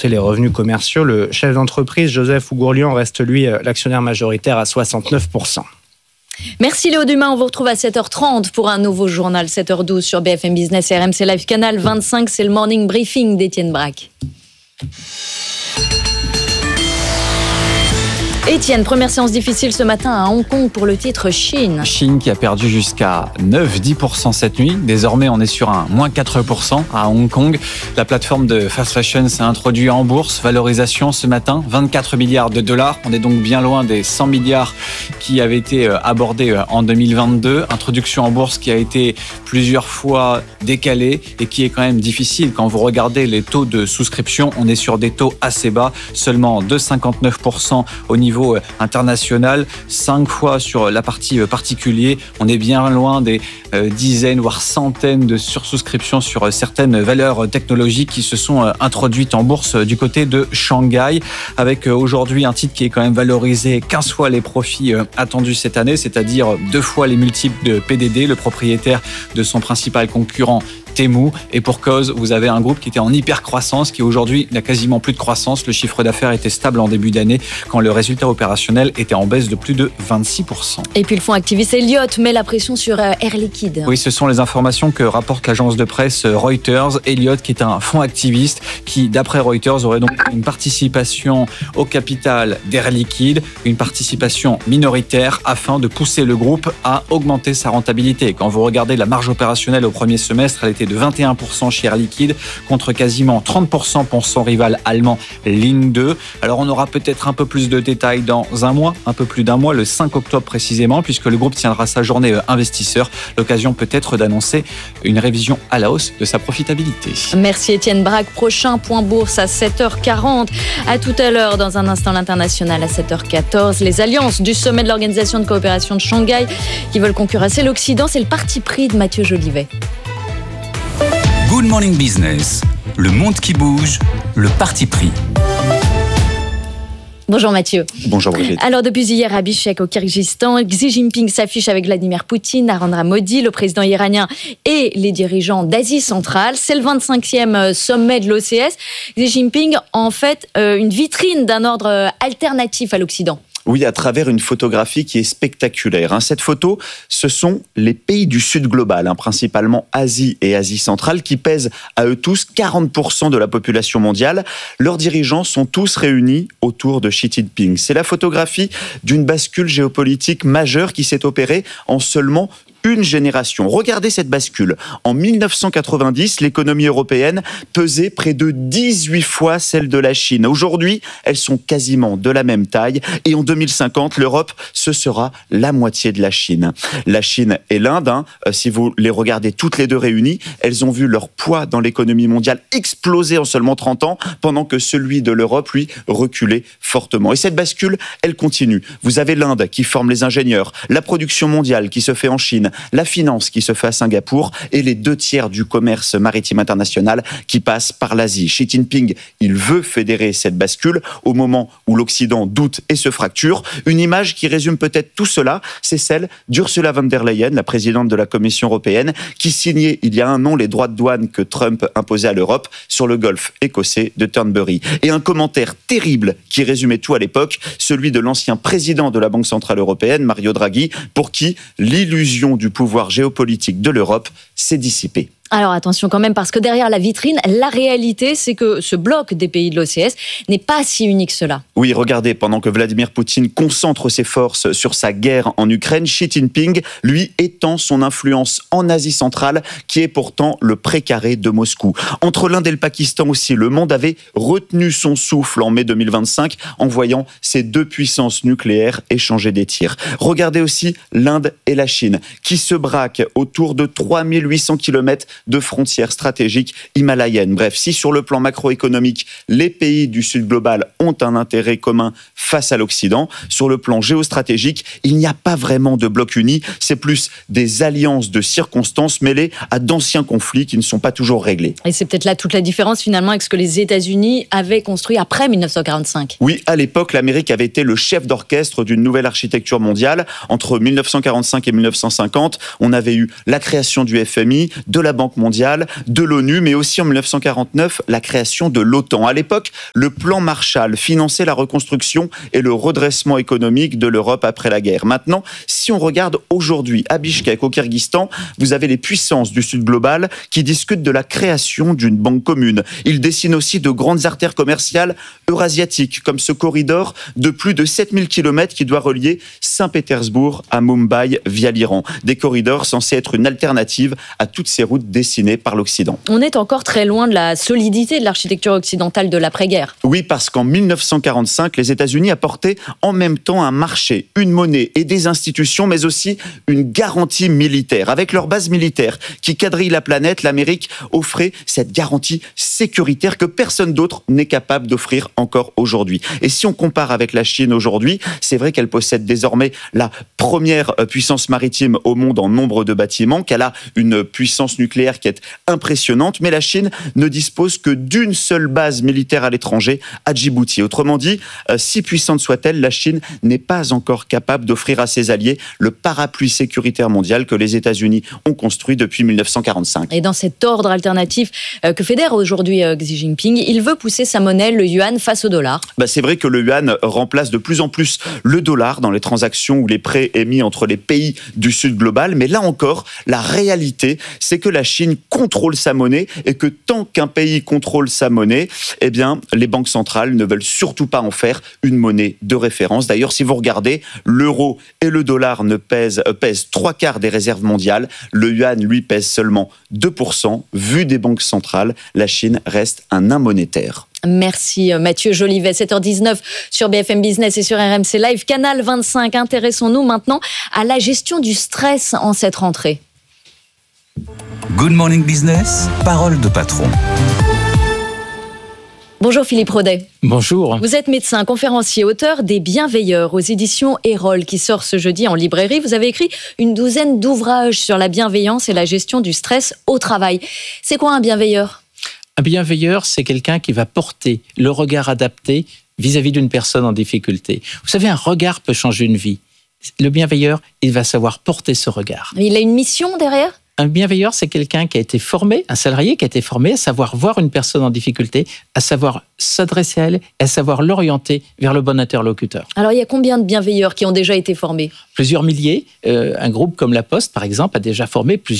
rapporter les revenus commerciaux. Le chef d'entreprise, Joseph Ougourlian, reste lui l'actionnaire majoritaire à 69%. Merci Léo Dumas, on vous retrouve à 7h30 pour un nouveau journal, 7h12 sur BFM Business et RMC Live Canal 25, c'est le Morning Briefing d'Étienne Braque. Étienne, première séance difficile ce matin à Hong Kong pour le titre Chine. Chine qui a perdu jusqu'à 9-10% cette nuit. Désormais, on est sur un moins 4% à Hong Kong. La plateforme de fast fashion s'est introduite en bourse. Valorisation ce matin, 24 milliards de dollars. On est donc bien loin des 100 milliards qui avaient été abordés en 2022. Introduction en bourse qui a été plusieurs fois décalée et qui est quand même difficile. Quand vous regardez les taux de souscription, on est sur des taux assez bas, seulement 2,59% au niveau international, 5 fois sur la partie particulier. On est bien loin des dizaines, voire centaines de sursouscriptions sur certaines valeurs technologiques qui se sont introduites en bourse du côté de Shanghai, avec aujourd'hui un titre qui est quand même valorisé 15 fois les profits attendus cette année, c'est-à-dire 2 fois les multiples de PDD, le propriétaire de son principal concurrent Temu, et pour cause, vous avez un groupe qui était en hyper-croissance, qui aujourd'hui n'a quasiment plus de croissance. Le chiffre d'affaires était stable en début d'année, quand le résultat opérationnel était en baisse de plus de 26%. Et puis le fonds activiste Elliott met la pression sur Air Liquide. Oui, ce sont les informations que rapporte l'agence de presse Reuters. Elliott, qui est un fonds activiste, qui, d'après Reuters, aurait donc une participation au capital d'Air Liquide, une participation minoritaire, afin de pousser le groupe à augmenter sa rentabilité. Quand vous regardez la marge opérationnelle au premier semestre, elle était de 21% chez Air Liquide, contre quasiment 30% pour son rival allemand Ligne 2. Alors on aura peut-être un peu plus de détails dans un mois, un peu plus d'un mois, le 5 octobre précisément, puisque le groupe tiendra sa journée investisseur. L'occasion peut-être d'annoncer une révision à la hausse de sa profitabilité. Merci Étienne Braque. Prochain point bourse à 7h40. À tout à l'heure, dans un instant l'international à 7h14. Les alliances du sommet de l'Organisation de coopération de Shanghai qui veulent concurrencer l'Occident, c'est le parti pris de Mathieu Jolivet. Good Morning Business, le monde qui bouge, le parti pris. Bonjour Mathieu. Bonjour Brigitte. Alors depuis hier à Bichkek au Kyrgyzstan, Xi Jinping s'affiche avec Vladimir Poutine, Narendra Modi, le président iranien et les dirigeants d'Asie centrale. C'est le 25e sommet de l'OCS. Xi Jinping en fait une vitrine d'un ordre alternatif à l'Occident. Oui, à travers une photographie qui est spectaculaire. Cette photo, ce sont les pays du Sud global, principalement Asie et Asie centrale, qui pèsent à eux tous 40% de la population mondiale. Leurs dirigeants sont tous réunis autour de Xi Jinping. C'est la photographie d'une bascule géopolitique majeure qui s'est opérée en seulement une génération. Regardez cette bascule. En 1990, l'économie européenne pesait près de 18 fois celle de la Chine. Aujourd'hui, elles sont quasiment de la même taille. Et en 2050, l'Europe, ce sera la moitié de la Chine. La Chine et l'Inde, si vous les regardez toutes les deux réunies, elles ont vu leur poids dans l'économie mondiale exploser en seulement 30 ans, pendant que celui de l'Europe, lui, reculait fortement. Et cette bascule, elle continue. Vous avez l'Inde qui forme les ingénieurs, la production mondiale qui se fait en Chine, la finance qui se fait à Singapour et les 2/3 du commerce maritime international qui passe par l'Asie. Xi Jinping, il veut fédérer cette bascule au moment où l'Occident doute et se fracture. Une image qui résume peut-être tout cela, c'est celle d'Ursula von der Leyen, la présidente de la Commission européenne, qui signait il y a un an les droits de douane que Trump imposait à l'Europe sur le golfe écossais de Turnberry. Et un commentaire terrible qui résumait tout à l'époque, celui de l'ancien président de la Banque centrale européenne, Mario Draghi, pour qui l'illusion du pouvoir géopolitique de l'Europe s'est dissipée. Alors attention quand même, parce que derrière la vitrine, la réalité, c'est que ce bloc des pays de l'OCS n'est pas si unique que cela. Oui, regardez, pendant que Vladimir Poutine concentre ses forces sur sa guerre en Ukraine, Xi Jinping, lui, étend son influence en Asie centrale, qui est pourtant le précaré de Moscou. Entre l'Inde et le Pakistan aussi, le monde avait retenu son souffle en mai 2025 en voyant ces deux puissances nucléaires échanger des tirs. Regardez aussi l'Inde et la Chine, qui se braquent autour de 3800 km de frontières stratégiques himalayennes. Bref, si sur le plan macroéconomique, les pays du Sud global ont un intérêt commun face à l'Occident, sur le plan géostratégique, il n'y a pas vraiment de bloc uni, c'est plus des alliances de circonstances mêlées à d'anciens conflits qui ne sont pas toujours réglés. Et c'est peut-être là toute la différence finalement avec ce que les États-Unis avaient construit après 1945. Oui, à l'époque, l'Amérique avait été le chef d'orchestre d'une nouvelle architecture mondiale. Entre 1945 et 1950, on avait eu la création du FMI, de la Banque Banque mondiale, de l'ONU, mais aussi en 1949, la création de l'OTAN. À l'époque, le plan Marshall finançait la reconstruction et le redressement économique de l'Europe après la guerre. Maintenant, si on regarde aujourd'hui à Bichkek, au Kirghizstan, vous avez les puissances du Sud global qui discutent de la création d'une banque commune. Ils dessinent aussi de grandes artères commerciales eurasiatiques, comme ce corridor de plus de 7000 km qui doit relier Saint-Pétersbourg à Mumbai via l'Iran. Des corridors censés être une alternative à toutes ces routes dessinées par l'Occident. On est encore très loin de la solidité de l'architecture occidentale de l'après-guerre. Oui, parce qu'en 1945, les États-Unis apportaient en même temps un marché, une monnaie et des institutions, mais aussi une garantie militaire. Avec leur base militaire qui quadrille la planète, l'Amérique offrait cette garantie sécuritaire que personne d'autre n'est capable d'offrir encore aujourd'hui. Et si on compare avec la Chine aujourd'hui, c'est vrai qu'elle possède désormais la première puissance maritime au monde en nombre de bâtiments, qu'elle a une puissance nucléaire qui est impressionnante, mais la Chine ne dispose que d'une seule base militaire à l'étranger, à Djibouti. Autrement dit, si puissante soit-elle, la Chine n'est pas encore capable d'offrir à ses alliés le parapluie sécuritaire mondial que les États-Unis ont construit depuis 1945. Et dans cet ordre alternatif que fédère aujourd'hui Xi Jinping, il veut pousser sa monnaie, le yuan, face au dollar. C'est vrai que le yuan remplace de plus en plus le dollar dans les transactions ou les prêts émis entre les pays du Sud global. Mais là encore, la réalité, c'est que la Chine contrôle sa monnaie et que tant qu'un pays contrôle sa monnaie, eh bien, les banques centrales ne veulent surtout pas en faire une monnaie de référence. D'ailleurs, si vous regardez, l'euro et le dollar pèsent 3/4 des réserves mondiales. Le yuan, lui, pèse seulement 2%. Vu des banques centrales, la Chine reste un nain monétaire. Merci Mathieu Jolivet, 7h19 sur BFM Business et sur RMC Live. Canal 25, intéressons-nous maintenant à la gestion du stress en cette rentrée. Good Morning Business, parole de patron. Bonjour Philippe Rodet. Bonjour. Vous êtes médecin, conférencier, auteur des Bienveilleurs aux éditions Erol qui sort ce jeudi en librairie. Vous avez écrit une douzaine d'ouvrages sur la bienveillance et la gestion du stress au travail. C'est quoi un bienveilleur ? Un bienveilleur, c'est quelqu'un qui va porter le regard adapté vis-à-vis d'une personne en difficulté. Vous savez, un regard peut changer une vie. Le bienveilleur, il va savoir porter ce regard. Il a une mission derrière ? Un bienveilleur, c'est quelqu'un qui a été formé, un salarié qui a été formé à savoir voir une personne en difficulté, à savoir s'adresser à elle et à savoir l'orienter vers le bon interlocuteur. Alors, il y a combien de bienveilleurs qui ont déjà été formés ? Plusieurs milliers. Un groupe comme La Poste, par exemple, a déjà formé plus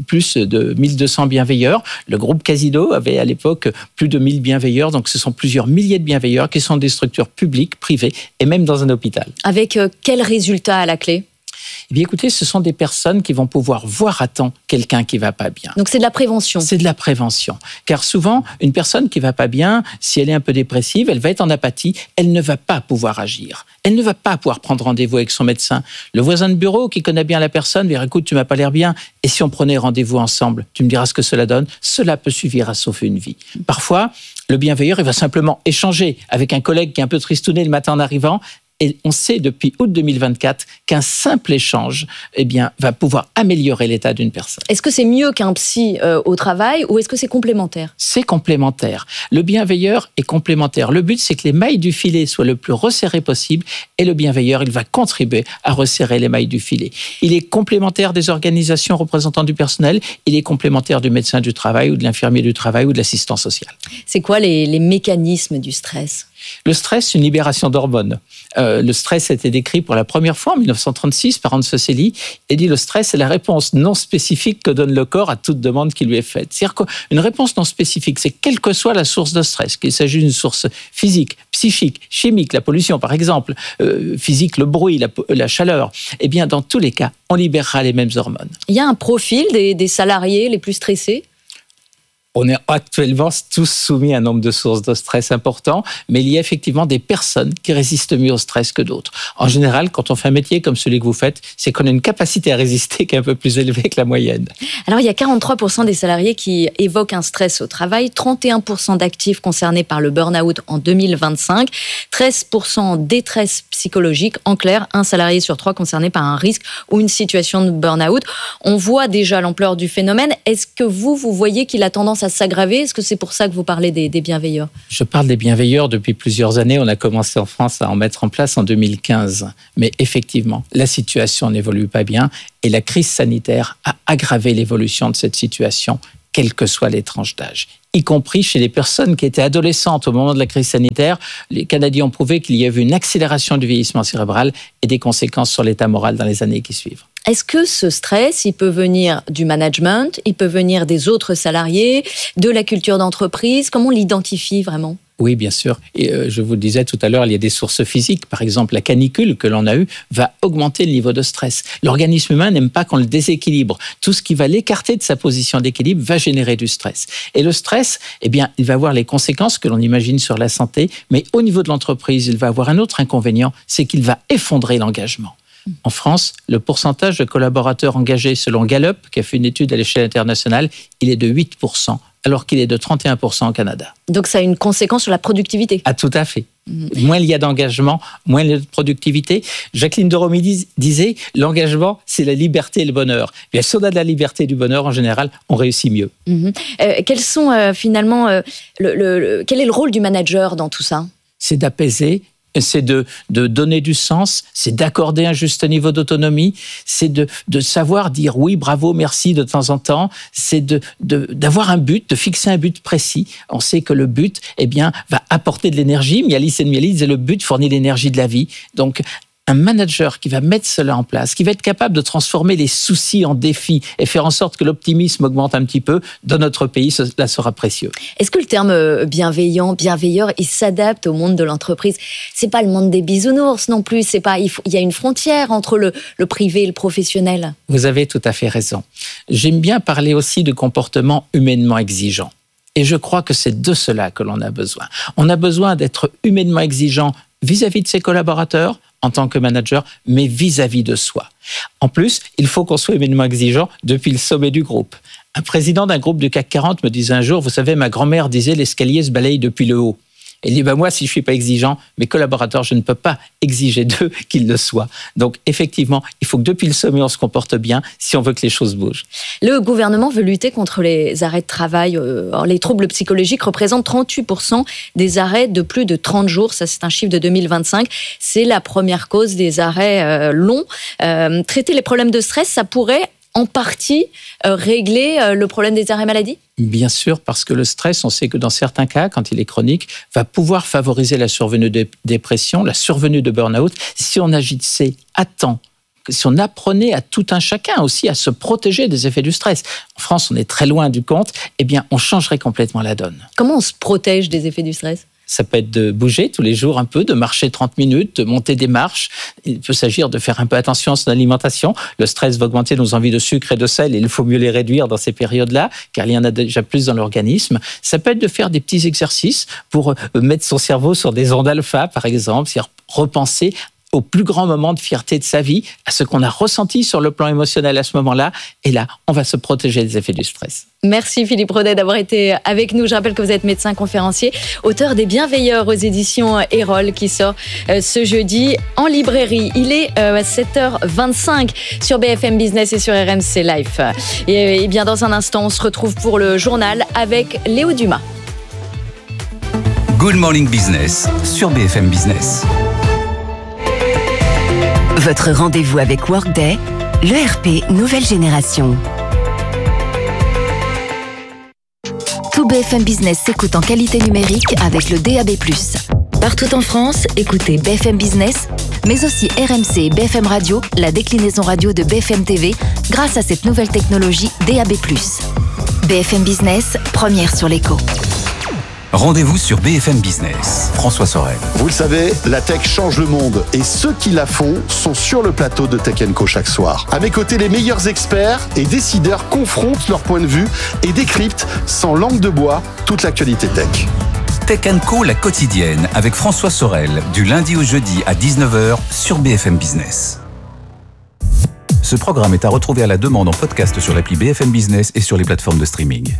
de 1200 bienveilleurs. Le groupe Casino avait à l'époque plus de 1000 bienveilleurs. Donc, ce sont plusieurs milliers de bienveilleurs qui sont des structures publiques, privées et même dans un hôpital. Avec quels résultats à la clé ? Eh bien, écoutez, ce sont des personnes qui vont pouvoir voir à temps quelqu'un qui ne va pas bien. Donc, c'est de la prévention. C'est de la prévention. Car souvent, une personne qui ne va pas bien, si elle est un peu dépressive, elle va être en apathie, elle ne va pas pouvoir agir. Elle ne va pas pouvoir prendre rendez-vous avec son médecin. Le voisin de bureau qui connaît bien la personne va dire « Écoute, tu ne m'as pas l'air bien, et si on prenait rendez-vous ensemble, tu me diras ce que cela donne ?» Cela peut suffire à sauver une vie. Parfois, le bienveilleur, il va simplement échanger avec un collègue qui est un peu tristouné le matin en arrivant. Et on sait depuis août 2024 qu'un simple échange va pouvoir améliorer l'état d'une personne. Est-ce que c'est mieux qu'un psy au travail ou est-ce que c'est complémentaire ? C'est complémentaire. Le bienveilleur est complémentaire. Le but, c'est que les mailles du filet soient le plus resserrées possible et le bienveilleur, il va contribuer à resserrer les mailles du filet. Il est complémentaire des organisations représentant du personnel, il est complémentaire du médecin du travail ou de l'infirmier du travail ou de l'assistant social. C'est quoi les mécanismes du stress ? Le stress, c'est une libération d'hormones. Le stress a été décrit pour la première fois en 1936 par Hans Foseli. Il dit le stress, c'est la réponse non spécifique que donne le corps à toute demande qui lui est faite. C'est-à-dire qu'une réponse non spécifique, c'est quelle que soit la source de stress, qu'il s'agisse d'une source physique, psychique, chimique, la pollution par exemple, physique, le bruit, la chaleur, eh bien dans tous les cas, on libérera les mêmes hormones. Il y a un profil des salariés les plus stressés ? On est actuellement tous soumis à un nombre de sources de stress important, mais il y a effectivement des personnes qui résistent mieux au stress que d'autres. En général, quand on fait un métier comme celui que vous faites, c'est qu'on a une capacité à résister qui est un peu plus élevée que la moyenne. Alors, il y a 43% des salariés qui évoquent un stress au travail, 31% d'actifs concernés par le burn-out en 2025, 13% en détresse psychologique. En clair, un salarié sur 3 concerné par un risque ou une situation de burn-out. On voit déjà l'ampleur du phénomène. Est-ce que vous voyez qu'il a tendance à s'aggraver ? Est-ce que c'est pour ça que vous parlez des bienveilleurs ? Je parle des bienveilleurs depuis plusieurs années. On a commencé en France à en mettre en place en 2015. Mais effectivement, la situation n'évolue pas bien et la crise sanitaire a aggravé l'évolution de cette situation quelles que soient les tranches d'âge, y compris chez les personnes qui étaient adolescentes au moment de la crise sanitaire. Les Canadiens ont prouvé qu'il y avait une accélération du vieillissement cérébral et des conséquences sur l'état moral dans les années qui suivent. Est-ce que ce stress, il peut venir du management, il peut venir des autres salariés, de la culture d'entreprise? Comment on l'identifie vraiment? Oui, bien sûr. Et je vous le disais tout à l'heure, il y a des sources physiques. Par exemple, la canicule que l'on a eue va augmenter le niveau de stress. L'organisme humain n'aime pas qu'on le déséquilibre. Tout ce qui va l'écarter de sa position d'équilibre va générer du stress. Et le stress, eh bien, il va avoir les conséquences que l'on imagine sur la santé, mais au niveau de l'entreprise, il va avoir un autre inconvénient, c'est qu'il va effondrer l'engagement. En France, le pourcentage de collaborateurs engagés selon Gallup, qui a fait une étude à l'échelle internationale, il est de 8%, alors qu'il est de 31% au Canada. Donc ça a une conséquence sur la productivité. Ah, tout à fait. Moins il y a d'engagement, moins il y a de productivité. Jacqueline de Romy disait, l'engagement, c'est la liberté et le bonheur. Et si on a de la liberté et du bonheur, en général, on réussit mieux. Quels sont finalement, quel est le rôle du manager dans tout ça? C'est d'apaiser. C'est de donner du sens, c'est d'accorder un juste niveau d'autonomie, c'est de savoir dire oui, bravo, merci de temps en temps, c'est d'avoir un but, de fixer un but précis. On sait que le but, eh bien, va apporter de l'énergie. Mialis et Mialis disait le but fournit l'énergie de la vie. Donc, un manager qui va mettre cela en place, qui va être capable de transformer les soucis en défis et faire en sorte que l'optimisme augmente un petit peu, dans notre pays, cela sera précieux. Est-ce que le terme bienveilleur, il s'adapte au monde de l'entreprise? C'est pas le monde des bisounours non plus, c'est pas, il y a une frontière entre le privé et le professionnel. Vous avez tout à fait raison. J'aime bien parler aussi de comportement humainement exigeant. Et je crois que c'est de cela que l'on a besoin. On a besoin d'être humainement exigeant vis-à-vis de ses collaborateurs, en tant que manager, mais vis-à-vis de soi. En plus, il faut qu'on soit humainement exigeant depuis le sommet du groupe. Un président d'un groupe du CAC 40 me disait un jour, vous savez, ma grand-mère disait l'escalier se balaye depuis le haut. Et il dit, moi, si je ne suis pas exigeant, mes collaborateurs, je ne peux pas exiger d'eux qu'ils le soient. Donc, effectivement, il faut que depuis le sommet, on se comporte bien si on veut que les choses bougent. Le gouvernement veut lutter contre les arrêts de travail. Les troubles psychologiques représentent 38% des arrêts de plus de 30 jours. Ça, c'est un chiffre de 2025. C'est la première cause des arrêts longs. Traiter les problèmes de stress, ça pourrait en partie régler le problème des arrêts maladie? Bien sûr, parce que le stress, on sait que dans certains cas, quand il est chronique, va pouvoir favoriser la survenue de dépression, la survenue de burn-out. Si on agissait à temps, si on apprenait à tout un chacun aussi à se protéger des effets du stress. En France, on est très loin du compte, eh bien, on changerait complètement la donne. Comment on se protège des effets du stress? Ça peut être de bouger tous les jours un peu, de marcher 30 minutes, de monter des marches. Il peut s'agir de faire un peu attention à son alimentation. Le stress va augmenter nos envies de sucre et de sel et il faut mieux les réduire dans ces périodes-là, car il y en a déjà plus dans l'organisme. Ça peut être de faire des petits exercices pour mettre son cerveau sur des ondes alpha, par exemple, c'est-à-dire repenser au plus grand moment de fierté de sa vie, à ce qu'on a ressenti sur le plan émotionnel à ce moment-là. Et là, on va se protéger des effets du stress. Merci Philippe Rodet d'avoir été avec nous. Je rappelle que vous êtes médecin conférencier, auteur des Bienveilleurs aux éditions Erol, qui sort ce jeudi en librairie. Il est 7h25 sur BFM Business et sur RMC Live. Et bien dans un instant, on se retrouve pour le journal avec Léo Dumas. Good Morning Business sur BFM Business. Votre rendez-vous avec Workday, l'ERP nouvelle génération. Tout BFM Business s'écoute en qualité numérique avec le DAB+. Partout en France, écoutez BFM Business, mais aussi RMC et BFM Radio, la déclinaison radio de BFM TV, grâce à cette nouvelle technologie DAB+. BFM Business, première sur l'écho. Rendez-vous sur BFM Business. François Sorel. Vous le savez, la tech change le monde et ceux qui la font sont sur le plateau de Tech & Co chaque soir. À mes côtés, les meilleurs experts et décideurs confrontent leur point de vue et décryptent sans langue de bois toute l'actualité tech. Tech & Co, la quotidienne, avec François Sorel, du lundi au jeudi à 19h sur BFM Business. Ce programme est à retrouver à la demande en podcast sur l'appli BFM Business et sur les plateformes de streaming.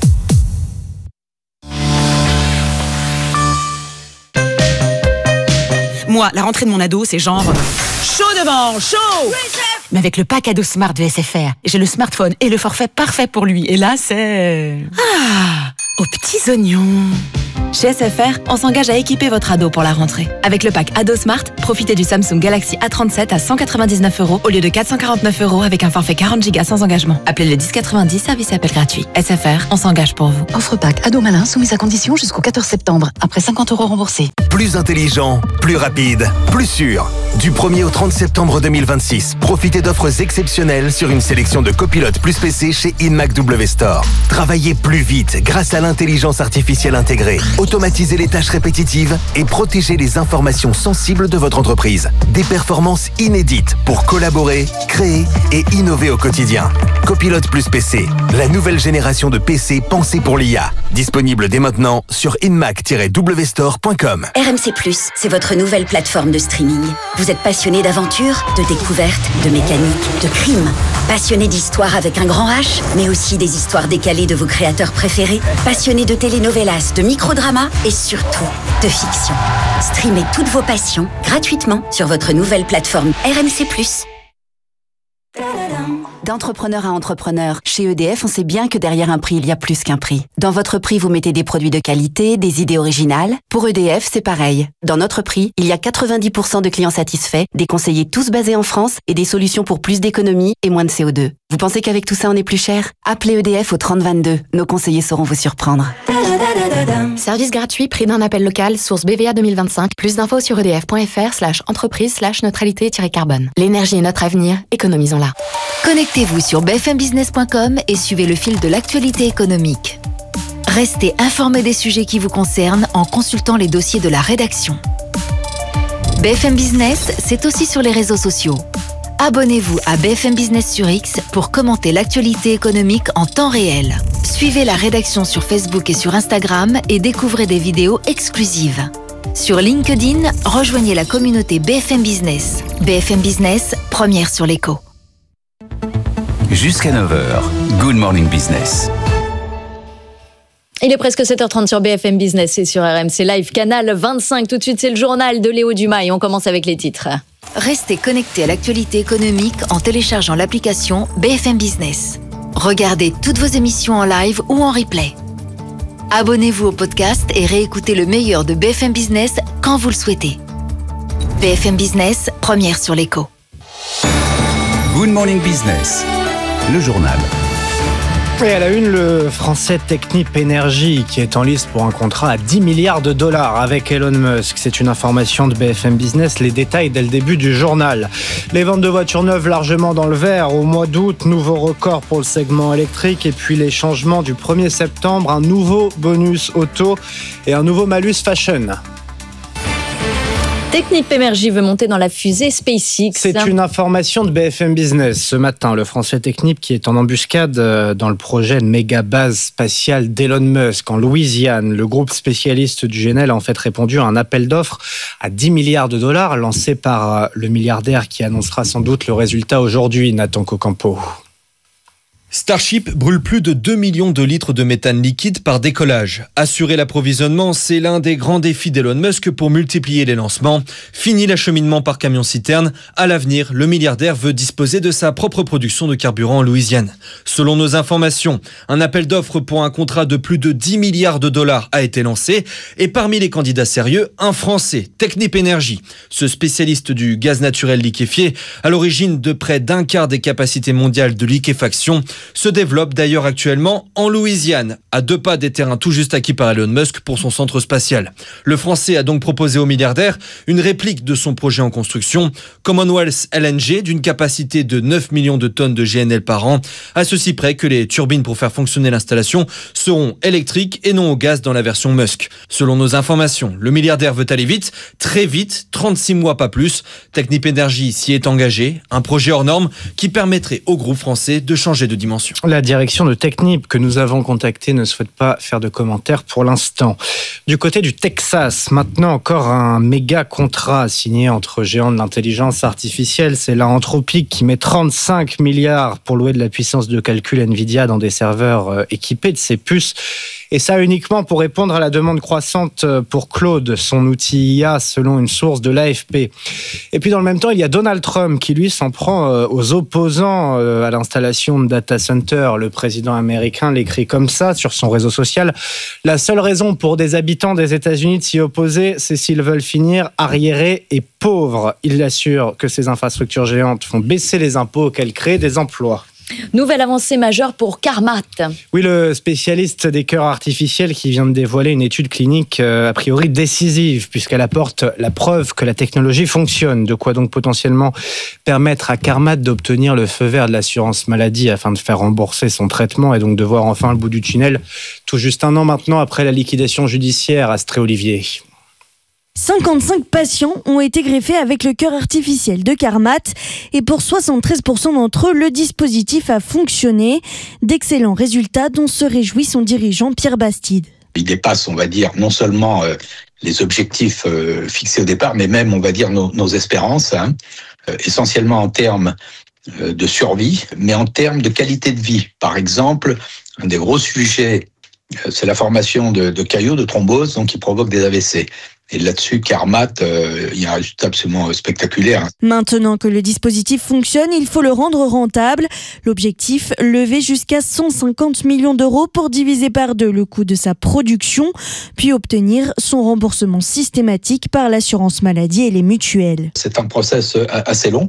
Moi, la rentrée de mon ado, c'est genre chaud devant, chaud. Mais avec le pack ado Smart de SFR, j'ai le smartphone et le forfait parfait pour lui. Et là, c'est... aux petits oignons. Chez SFR, on s'engage à équiper votre ado pour la rentrée. Avec le pack Ado Smart, profitez du Samsung Galaxy A37 à 199 € au lieu de 449 € avec un forfait 40 Go sans engagement. Appelez le 1090, service appel gratuit. SFR, on s'engage pour vous. Offre pack Ado Malin soumise à condition jusqu'au 14 septembre. Après 50 € remboursés. Plus intelligent, plus rapide, plus sûr. Du 1er au 30 septembre 2026, profitez d'offres exceptionnelles sur une sélection de copilotes plus PC chez InMac W Store. Travaillez plus vite grâce à l'intelligence artificielle intégrée. Automatisez les tâches répétitives et protégez les informations sensibles de votre entreprise. Des performances inédites pour collaborer, créer et innover au quotidien. Copilote plus PC, la nouvelle génération de PC pensée pour l'IA. Disponible dès maintenant sur inmac-wstore.com. RMC+, c'est votre nouvelle plateforme de streaming. Vous êtes passionné d'aventure, de découverte, de mécanique, de crime. Passionné d'histoire avec un grand H, mais aussi des histoires décalées de vos créateurs préférés. Passionné de telenovelas, de microdramas et surtout de fiction. Streamez toutes vos passions gratuitement sur votre nouvelle plateforme RMC+. D'entrepreneur à entrepreneur, chez EDF, on sait bien que derrière un prix, il y a plus qu'un prix. Dans votre prix, vous mettez des produits de qualité, des idées originales. Pour EDF, c'est pareil. Dans notre prix, il y a 90% de clients satisfaits, des conseillers tous basés en France et des solutions pour plus d'économie et moins de CO2. Vous pensez qu'avec tout ça, on est plus cher ? Appelez EDF au 3022. Nos conseillers sauront vous surprendre. Service gratuit, prix d'un appel local, source BVA 2025. Plus d'infos sur edf.fr/entreprise/neutralité-carbone. L'énergie est notre avenir, économisons-la. Connectez-vous sur bfmbusiness.com et suivez le fil de l'actualité économique. Restez informé des sujets qui vous concernent en consultant les dossiers de la rédaction. BFM Business, c'est aussi sur les réseaux sociaux. Abonnez-vous à BFM Business sur X pour commenter l'actualité économique en temps réel. Suivez la rédaction sur Facebook et sur Instagram et découvrez des vidéos exclusives. Sur LinkedIn, rejoignez la communauté BFM Business. BFM Business, première sur l'écho. Jusqu'à 9h, Good Morning Business. Il est presque 7h30 sur BFM Business et sur RMC Live, canal 25. Tout de suite, c'est le journal de Léo Dumas et on commence avec les titres. Restez connectés à l'actualité économique en téléchargeant l'application BFM Business. Regardez toutes vos émissions en live ou en replay. Abonnez-vous au podcast et réécoutez le meilleur de BFM Business quand vous le souhaitez. BFM Business, première sur l'écho. Good Morning Business, le journal. Et à la une, le français Technip Energy qui est en lice pour un contrat à 10 milliards de dollars avec Elon Musk. C'est une information de BFM Business, les détails dès le début du journal. Les ventes de voitures neuves largement dans le vert au mois d'août, nouveau record pour le segment électrique et puis les changements du 1er septembre, un nouveau bonus auto et un nouveau malus fashion. Technip Energy veut monter dans la fusée SpaceX. C'est une information de BFM Business. Ce matin, le français Technip qui est en embuscade dans le projet de méga base spatiale d'Elon Musk en Louisiane. Le groupe spécialiste du GNL a en fait répondu à un appel d'offres à 10 milliards de dollars lancé par le milliardaire qui annoncera sans doute le résultat aujourd'hui, Nathan Cocampo. Starship brûle plus de 2 millions de litres de méthane liquide par décollage. Assurer l'approvisionnement, c'est l'un des grands défis d'Elon Musk pour multiplier les lancements. Fini l'acheminement par camion-citerne. À l'avenir, le milliardaire veut disposer de sa propre production de carburant en Louisiane. Selon nos informations, un appel d'offres pour un contrat de plus de 10 milliards de dollars a été lancé. Et parmi les candidats sérieux, un Français, Technip Energy. Ce spécialiste du gaz naturel liquéfié, à l'origine de près d'un quart des capacités mondiales de liquéfaction, se développe d'ailleurs actuellement en Louisiane, à 2 pas des terrains tout juste acquis par Elon Musk pour son centre spatial. Le Français a donc proposé au milliardaire une réplique de son projet en construction, Commonwealth LNG, d'une capacité de 9 millions de tonnes de GNL par an, à ceci près que les turbines pour faire fonctionner l'installation seront électriques et non au gaz dans la version Musk. Selon nos informations, le milliardaire veut aller vite, très vite, 36 mois pas plus. Technip Energy s'y est engagé, un projet hors norme qui permettrait au groupe français de changer de dimension. La direction de Technip que nous avons contactée ne souhaite pas faire de commentaires pour l'instant. Du côté du Texas, maintenant encore un méga contrat signé entre géants de l'intelligence artificielle. C'est la Anthropic qui met 35 milliards pour louer de la puissance de calcul Nvidia dans des serveurs équipés de ses puces. Et ça uniquement pour répondre à la demande croissante pour Claude, son outil IA, selon une source de l'AFP. Et puis dans le même temps, il y a Donald Trump qui lui s'en prend aux opposants à l'installation de data data center. Le président américain l'écrit comme ça sur son réseau social. La seule raison pour des habitants des États-Unis de s'y opposer, c'est s'ils veulent finir arriérés et pauvres. Il assure que ces infrastructures géantes font baisser les impôts qu'elles créent des emplois. Nouvelle avancée majeure pour Carmat. Oui, le spécialiste des cœurs artificiels qui vient de dévoiler une étude clinique a priori décisive puisqu'elle apporte la preuve que la technologie fonctionne. De quoi donc potentiellement permettre à Carmat d'obtenir le feu vert de l'assurance maladie afin de faire rembourser son traitement et donc de voir enfin le bout du tunnel tout juste un an maintenant après la liquidation judiciaire Astrée Olivier. 55 patients ont été greffés avec le cœur artificiel de Carmat et pour 73% d'entre eux, le dispositif a fonctionné. D'excellents résultats dont se réjouit son dirigeant Pierre Bastide. Il dépasse, on va dire, non seulement les objectifs fixés au départ, mais même, on va dire, nos espérances, essentiellement en termes de survie, mais en termes de qualité de vie. Par exemple, un des gros sujets, c'est la formation de caillots, de thromboses, donc qui provoquent des AVC. Et là-dessus, Carmat, il y a un résultat absolument spectaculaire. Maintenant que le dispositif fonctionne, il faut le rendre rentable. L'objectif, lever jusqu'à 150 millions d'euros pour diviser par 2 le coût de sa production, puis obtenir son remboursement systématique par l'assurance maladie et les mutuelles. C'est un process assez long.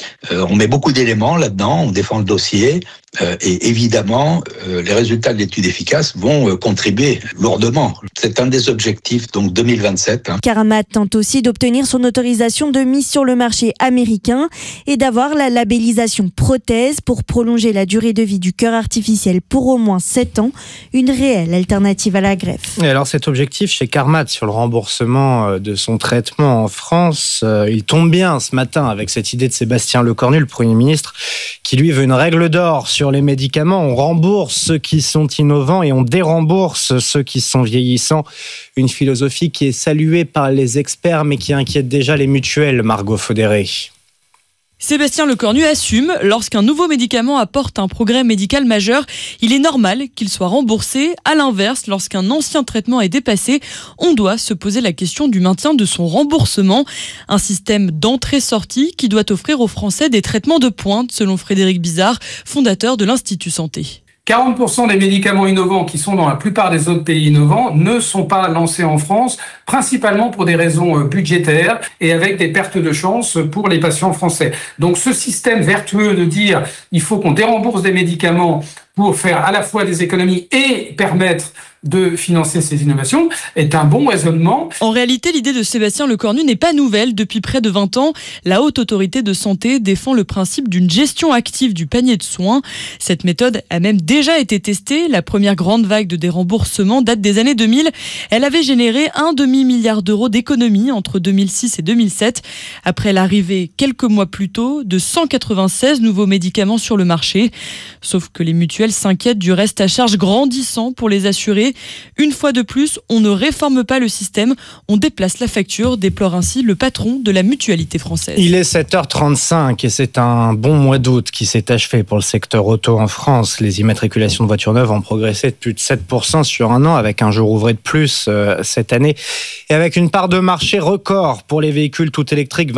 On met beaucoup d'éléments là-dedans, on défend le dossier. Et évidemment, les résultats de l'étude efficace vont contribuer lourdement. C'est un des objectifs, donc 2027. Carmat tente aussi d'obtenir son autorisation de mise sur le marché américain et d'avoir la labellisation prothèse pour prolonger la durée de vie du cœur artificiel pour au moins 7 ans, une réelle alternative à la greffe. Et alors cet objectif chez Carmat sur le remboursement de son traitement en France, il tombe bien ce matin avec cette idée de Sébastien Lecornu, le Premier ministre, qui lui veut une règle d'or sur les médicaments. On rembourse ceux qui sont innovants et on dérembourse ceux qui sont vieillissants. Une philosophie qui est saluée par les experts mais qui inquiète déjà les mutuelles, Margot Faudéré. Sébastien Lecornu assume, lorsqu'un nouveau médicament apporte un progrès médical majeur, il est normal qu'il soit remboursé. À l'inverse, lorsqu'un ancien traitement est dépassé, on doit se poser la question du maintien de son remboursement. Un système d'entrée-sortie qui doit offrir aux Français des traitements de pointe, selon Frédéric Bizard, fondateur de l'Institut Santé. 40% des médicaments innovants qui sont dans la plupart des autres pays innovants ne sont pas lancés en France, principalement pour des raisons budgétaires et avec des pertes de chance pour les patients français. Donc ce système vertueux de dire il faut qu'on dérembourse des médicaments pour faire à la fois des économies et permettre de financer ces innovations est un bon raisonnement. En réalité, l'idée de Sébastien Lecornu n'est pas nouvelle. Depuis près de 20 ans, la Haute Autorité de Santé défend le principe d'une gestion active du panier de soins. Cette méthode a même déjà été testée. La première grande vague de déremboursement date des années 2000. Elle avait généré 1,5 milliard d'euros d'économies entre 2006 et 2007. Après l'arrivée, quelques mois plus tôt, de 196 nouveaux médicaments sur le marché. Sauf que les mutuelles s'inquiètent du reste à charge grandissant pour les assurés. Une fois de plus, on ne réforme pas le système, on déplace la facture, déplore ainsi le patron de la mutualité française. Il est 7h35 et c'est un bon mois d'août qui s'est achevé pour le secteur auto en France. Les immatriculations de voitures neuves ont progressé de plus de 7% sur un an, avec un jour ouvré de plus cette année. Et avec une part de marché record pour les véhicules tout électriques,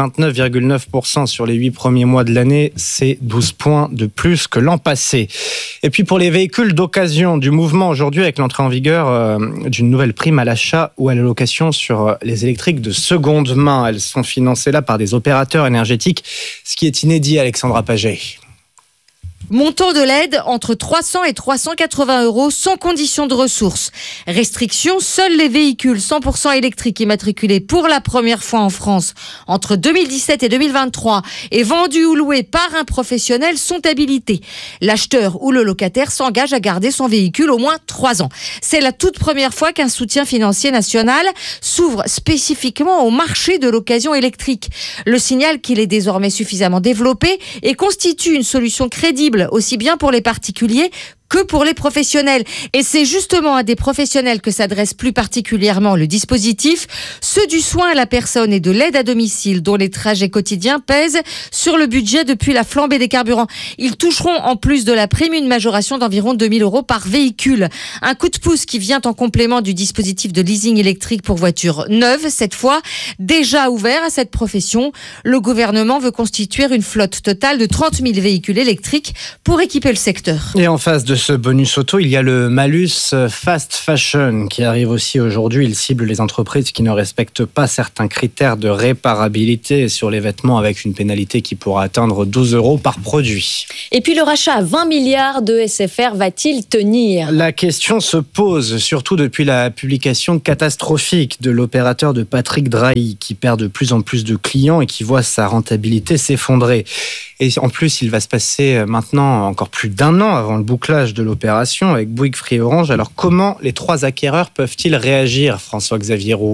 29,9% sur les 8 premiers mois de l'année. C'est 12 points de plus que l'an passé. Et puis pour les véhicules d'occasion, du mouvement aujourd'hui avec l'entrée en vigueur d'une nouvelle prime à l'achat ou à la location sur les électriques de seconde main. Elles sont financées là par des opérateurs énergétiques, ce qui est inédit, Alexandra Paget. Montant de l'aide entre 300 et 380 euros sans condition de ressources. Restriction, seuls les véhicules 100% électriques immatriculés pour la première fois en France entre 2017 et 2023 et vendus ou loués par un professionnel sont habilités. L'acheteur ou le locataire s'engage à garder son véhicule au moins 3 ans. C'est la toute première fois qu'un soutien financier national s'ouvre spécifiquement au marché de l'occasion électrique. Le signal qu'il est désormais suffisamment développé et constitue une solution crédible aussi bien pour les particuliers que pour les professionnels. Et c'est justement à des professionnels que s'adresse plus particulièrement le dispositif, ceux du soin à la personne et de l'aide à domicile, dont les trajets quotidiens pèsent sur le budget depuis la flambée des carburants. Ils toucheront en plus de la prime une majoration d'environ 2 000 € par véhicule. Un coup de pouce qui vient en complément du dispositif de leasing électrique pour voitures neuves, cette fois déjà ouvert à cette profession. Le gouvernement veut constituer une flotte totale de 30 000 véhicules électriques pour équiper le secteur. Et en face de ce bonus auto, il y a le malus fast fashion qui arrive aussi aujourd'hui. Il cible les entreprises qui ne respectent pas certains critères de réparabilité sur les vêtements, avec une pénalité qui pourra atteindre 12 € par produit. Et puis le rachat à 20 milliards de SFR va-t-il tenir ? La question se pose, surtout depuis la publication catastrophique de l'opérateur de Patrick Drahi, qui perd de plus en plus de clients et qui voit sa rentabilité s'effondrer. Et en plus, il va se passer maintenant encore plus d'1 an avant le bouclage de l'opération avec Bouygues, Free et Orange. Alors comment les 3 acquéreurs peuvent-ils réagir, François-Xavier Roux ?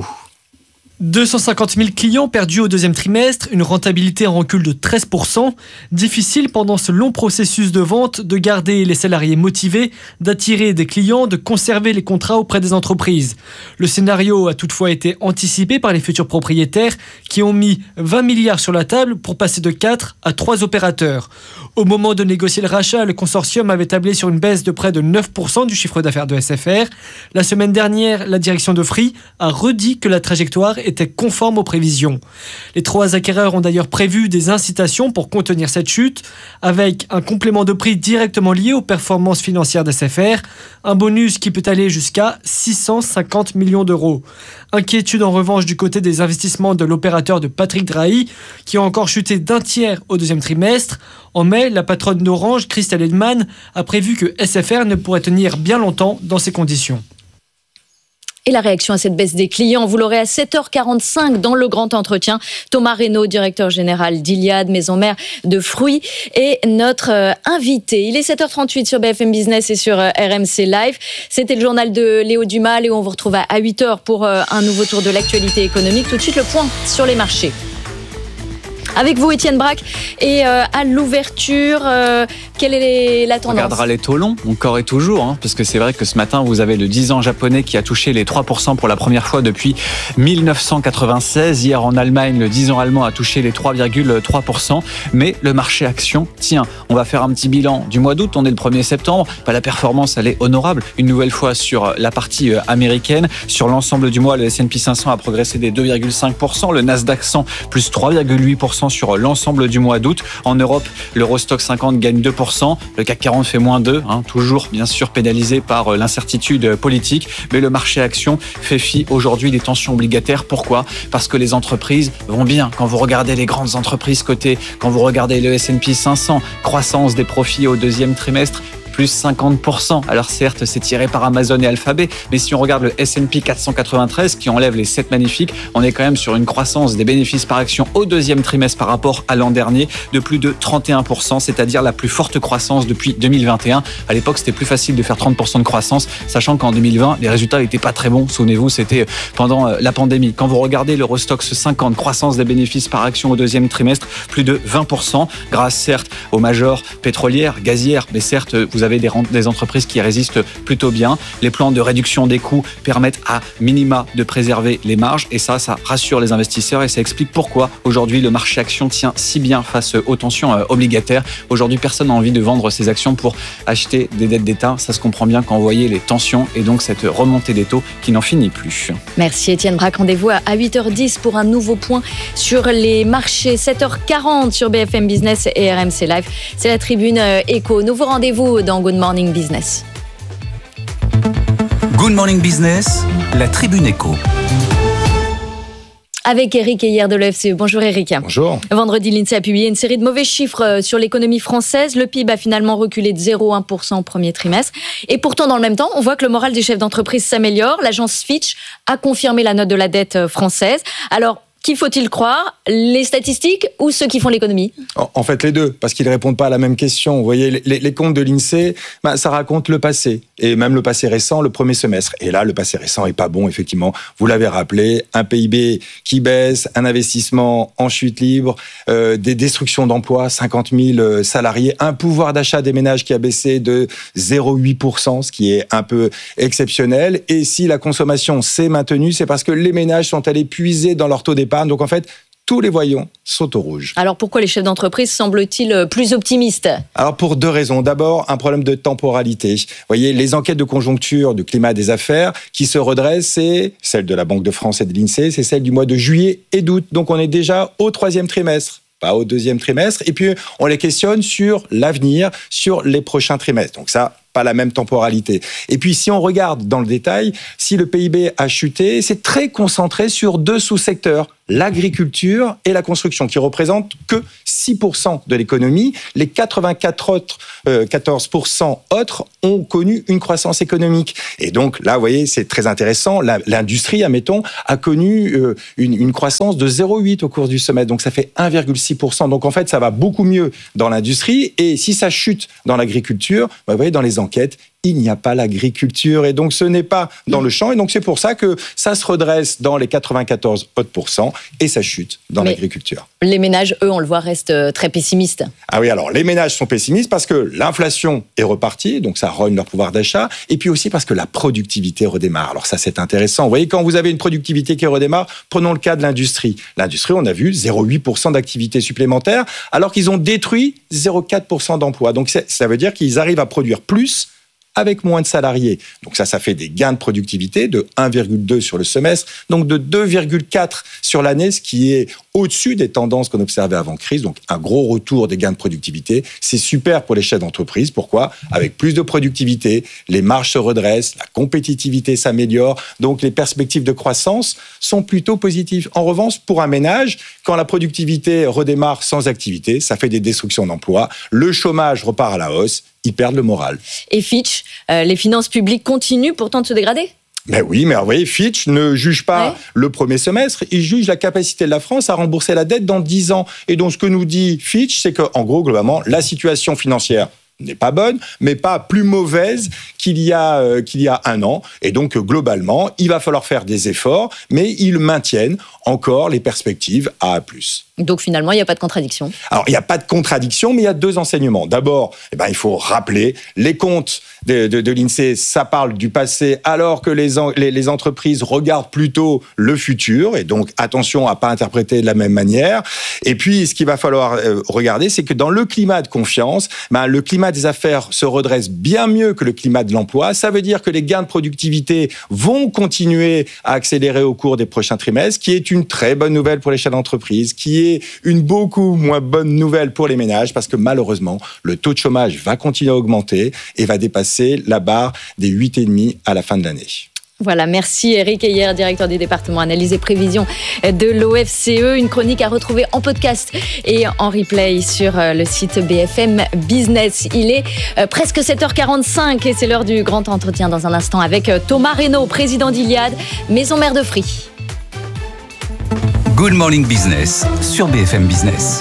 250 000 clients perdus au deuxième trimestre, une rentabilité en recul de 13%. Difficile pendant ce long processus de vente de garder les salariés motivés, d'attirer des clients, de conserver les contrats auprès des entreprises. Le scénario a toutefois été anticipé par les futurs propriétaires qui ont mis 20 milliards sur la table pour passer de 4 à 3 opérateurs. Au moment de négocier le rachat, le consortium avait tablé sur une baisse de près de 9% du chiffre d'affaires de SFR. La semaine dernière, la direction de Free a redit que la trajectoire était conforme aux prévisions. Les 3 acquéreurs ont d'ailleurs prévu des incitations pour contenir cette chute, avec un complément de prix directement lié aux performances financières d'SFR, un bonus qui peut aller jusqu'à 650 millions d'euros. Inquiétude en revanche du côté des investissements de l'opérateur de Patrick Drahi, qui a encore chuté d'1 tiers au deuxième trimestre. En mai, la patronne d'Orange, Christelle Edman, a prévu que SFR ne pourrait tenir bien longtemps dans ces conditions. Et la réaction à cette baisse des clients, vous l'aurez à 7h45 dans le grand entretien. Thomas Reynaud, directeur général d'Iliade, maison mère de fruits, est notre invité. Il est 7h38 sur BFM Business et sur RMC Live. C'était le journal de Léo Dumas. Léo, on vous retrouve à 8h pour un nouveau tour de l'actualité économique. Tout de suite, le point sur les marchés. Avec vous, Étienne Braque, et à l'ouverture, quelle est la tendance ? On regardera les taux longs, encore et toujours, parce que c'est vrai que ce matin, vous avez le 10 ans japonais qui a touché les 3% pour la première fois depuis 1996. Hier, en Allemagne, le 10 ans allemand a touché les 3,3%. Mais le marché action, tiens, on va faire un petit bilan du mois d'août. On est le 1er septembre. La performance, elle est honorable. Une nouvelle fois sur la partie américaine. Sur l'ensemble du mois, le S&P 500 a progressé des 2,5%. Le Nasdaq 100, plus 3,8% sur l'ensemble du mois d'août. En Europe, l'Eurostock 50 gagne 2%. Le CAC 40 fait moins 2%. Toujours, bien sûr, pénalisé par l'incertitude politique. Mais le marché action fait fi aujourd'hui des tensions obligataires. Pourquoi ? Parce que les entreprises vont bien. Quand vous regardez les grandes entreprises cotées, quand vous regardez le S&P 500, croissance des profits au deuxième trimestre, plus 50%. Alors certes, c'est tiré par Amazon et Alphabet, mais si on regarde le S&P 493 qui enlève les 7 magnifiques, on est quand même sur une croissance des bénéfices par action au deuxième trimestre par rapport à l'an dernier de plus de 31%, c'est-à-dire la plus forte croissance depuis 2021. À l'époque, c'était plus facile de faire 30% de croissance, sachant qu'en 2020, les résultats n'étaient pas très bons. Souvenez-vous, c'était pendant la pandémie. Quand vous regardez l'Eurostoxx 50, croissance des bénéfices par action au deuxième trimestre, plus de 20%, grâce certes aux majors pétrolières, gazières, mais certes, vous avez des entreprises qui résistent plutôt bien. Les plans de réduction des coûts permettent à minima de préserver les marges et ça rassure les investisseurs et ça explique pourquoi aujourd'hui le marché action tient si bien face aux tensions obligataires. Aujourd'hui, personne n'a envie de vendre ses actions pour acheter des dettes d'État. Ça se comprend bien quand vous voyez les tensions et donc cette remontée des taux qui n'en finit plus. Merci Étienne Braque. Rendez-vous à 8h10 pour un nouveau point sur les marchés. 7h40 sur BFM Business et RMC Live. C'est la tribune éco. Nouveau rendez-vous dans Good Morning Business. Good Morning Business, la tribune éco. Avec Eric Heyer de l'EFCE. Bonjour Eric. Bonjour. Vendredi, l'INSEE a publié une série de mauvais chiffres sur l'économie française. Le PIB a finalement reculé de 0,1% au premier trimestre. Et pourtant, dans le même temps, on voit que le moral des chefs d'entreprise s'améliore. L'agence Fitch a confirmé la note de la dette française. Alors, Qui faut-il croire? Les statistiques ou ceux qui font l'économie? En fait, les deux, parce qu'ils ne répondent pas à la même question. Vous voyez, les comptes de l'INSEE, ça raconte le passé, et même le passé récent, le premier semestre. Et là, le passé récent n'est pas bon, effectivement. Vous l'avez rappelé, un PIB qui baisse, un investissement en chute libre, des destructions d'emplois, 50 000 salariés, un pouvoir d'achat des ménages qui a baissé de 0,8%, ce qui est un peu exceptionnel. Et si la consommation s'est maintenue, c'est parce que les ménages sont allés puiser dans leur taux d'épargne. Donc en fait, tous les voyants sont au rouge. Alors pourquoi les chefs d'entreprise semblent-ils plus optimistes? Alors pour deux raisons. D'abord, un problème de temporalité. Vous voyez, les enquêtes de conjoncture du climat des affaires qui se redressent, c'est celle de la Banque de France et de l'INSEE, c'est celle du mois de juillet et d'août. Donc on est déjà au 3e trimestre. Pas au 2e trimestre. Et puis, on les questionne sur l'avenir, sur les prochains trimestres. Donc ça, pas la même temporalité. Et puis, si on regarde dans le détail, si le PIB a chuté, c'est très concentré sur deux sous-secteurs, l'agriculture et la construction, qui représentent que 6% de l'économie. Les 14% autres ont connu une croissance économique. Et donc, là, vous voyez, c'est très intéressant. L'industrie, admettons, a connu une croissance de 0,8 au cours du semestre. Donc, ça fait 1,6%. Donc, en fait, ça va beaucoup mieux dans l'industrie. Et si ça chute dans l'agriculture, vous voyez, dans les enquêtes, il n'y a pas l'agriculture et donc ce n'est pas dans le champ et donc c'est pour ça que ça se redresse dans les 94% et ça chute dans l'agriculture. Les ménages, eux, on le voit, restent très pessimistes. Ah oui, alors les ménages sont pessimistes parce que l'inflation est repartie, donc ça rogne leur pouvoir d'achat et puis aussi parce que la productivité redémarre. Alors ça, c'est intéressant. Vous voyez, quand vous avez une productivité qui redémarre, prenons le cas de l'industrie. L'industrie, on a vu 0,8% d'activité supplémentaire alors qu'ils ont détruit 0,4% d'emplois. Donc ça veut dire qu'ils arrivent à produire plus avec moins de salariés. Donc ça fait des gains de productivité de 1,2 sur le semestre, donc de 2,4 sur l'année, ce qui est au-dessus des tendances qu'on observait avant crise. Donc un gros retour des gains de productivité. C'est super pour les chefs d'entreprise. Pourquoi? Avec plus de productivité, les marges se redressent, la compétitivité s'améliore, donc les perspectives de croissance sont plutôt positives. En revanche, pour un ménage, quand la productivité redémarre sans activité, ça fait des destructions d'emplois, le chômage repart à la hausse, ils perdent le moral. Et Fitch, les finances publiques continuent pourtant de se dégrader? Ben oui, mais vous voyez, Fitch ne juge pas le premier semestre, il juge la capacité de la France à rembourser la dette dans 10 ans. Et donc, ce que nous dit Fitch, c'est qu'en gros, globalement, la situation financière n'est pas bonne, mais pas plus mauvaise qu'il y a un an. Et donc, globalement, il va falloir faire des efforts, mais ils maintiennent encore les perspectives à A+. Donc finalement, il n'y a pas de contradiction. Alors, il n'y a pas de contradiction, mais il y a deux enseignements. D'abord, il faut rappeler, les comptes de l'INSEE, ça parle du passé, alors que les entreprises regardent plutôt le futur. Et donc, attention à ne pas interpréter de la même manière. Et puis, ce qu'il va falloir regarder, c'est que dans le climat de confiance, le climat des affaires se redresse bien mieux que le climat de l'emploi. Ça veut dire que les gains de productivité vont continuer à accélérer au cours des prochains trimestres, qui est une très bonne nouvelle pour les chefs d'entreprise, qui est une beaucoup moins bonne nouvelle pour les ménages, parce que malheureusement, le taux de chômage va continuer à augmenter et va dépasser la barre des 8,5 à la fin de l'année. Voilà, merci Eric Heyer, directeur du département analyse et prévision de l'OFCE. Une chronique à retrouver en podcast et en replay sur le site BFM Business. Il est presque 7h45 et c'est l'heure du grand entretien dans un instant avec Thomas Reynaud, président d'Iliade, maison mère de Free. Good Morning Business sur BFM Business.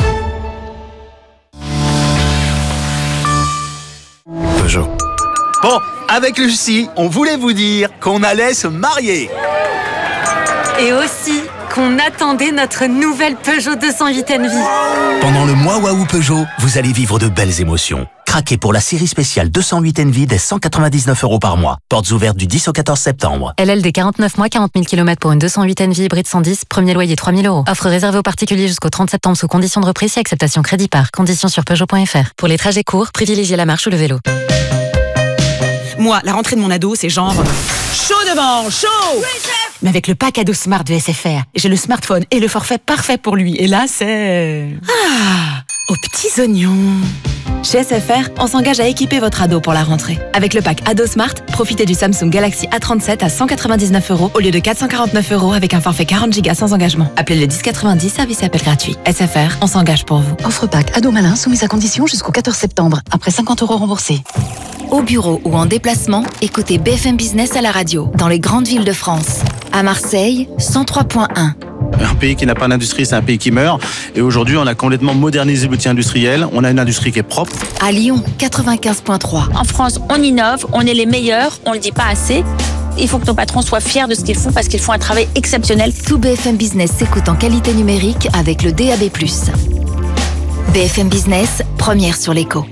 Peugeot. Bon, avec Lucie, on voulait vous dire qu'on allait se marier. Et aussi qu'on attendait notre nouvelle Peugeot 208 Envie. Pendant le mois Waouh Peugeot, vous allez vivre de belles émotions. Craquez pour la série spéciale 208 Envie dès 199 € par mois. Portes ouvertes du 10 au 14 septembre. LLD 49 mois, 40 000 km pour une 208 Envie hybride 110, premier loyer 3 000 €. Offre réservée aux particuliers jusqu'au 30 septembre sous conditions de reprise et acceptation crédit par. Conditions sur Peugeot.fr. Pour les trajets courts, privilégiez la marche ou le vélo. Moi, la rentrée de mon ado, c'est genre... chaud devant, chaud! Oui, chef! Mais avec le pack ado Smart de SFR, j'ai le smartphone et le forfait parfait pour lui. Et là, c'est... aux petits oignons. Chez SFR, on s'engage à équiper votre ado pour la rentrée. Avec le pack Ado Smart, profitez du Samsung Galaxy A37 à 199 € au lieu de 449 € avec un forfait 40 Go sans engagement. Appelez le 1090, service appel gratuit. SFR, on s'engage pour vous. Offre pack Ado Malin soumise à condition jusqu'au 14 septembre. Après 50 € remboursés. Au bureau ou en déplacement, écoutez BFM Business à la radio, dans les grandes villes de France. À Marseille, 103.1. Un pays qui n'a pas d'industrie, c'est un pays qui meurt. Et aujourd'hui, on a complètement modernisé l'outil industriel. On a une industrie qui est propre. À Lyon, 95.3. En France, on innove, on est les meilleurs, on le dit pas assez. Il faut que nos patrons soient fiers de ce qu'ils font parce qu'ils font un travail exceptionnel. Tout BFM Business s'écoute en qualité numérique avec le DAB+. BFM Business, première sur l'écho.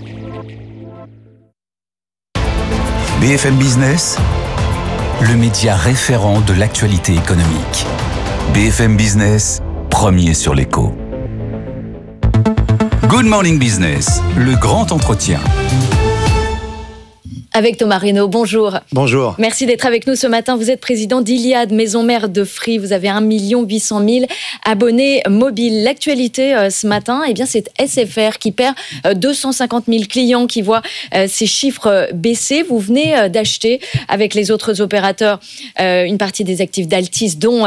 BFM Business, le média référent de l'actualité économique. BFM Business, premier sur l'écho. Good Morning Business, le grand entretien. Avec Thomas Reynaud, bonjour. Bonjour. Merci d'être avec nous ce matin. Vous êtes président d'Iliad, maison mère de Free. Vous avez 1 800 000 abonnés mobiles. L'actualité ce matin, eh bien, c'est SFR qui perd 250 000 clients, qui voient ces chiffres baisser. Vous venez d'acheter avec les autres opérateurs une partie des actifs d'Altis, dont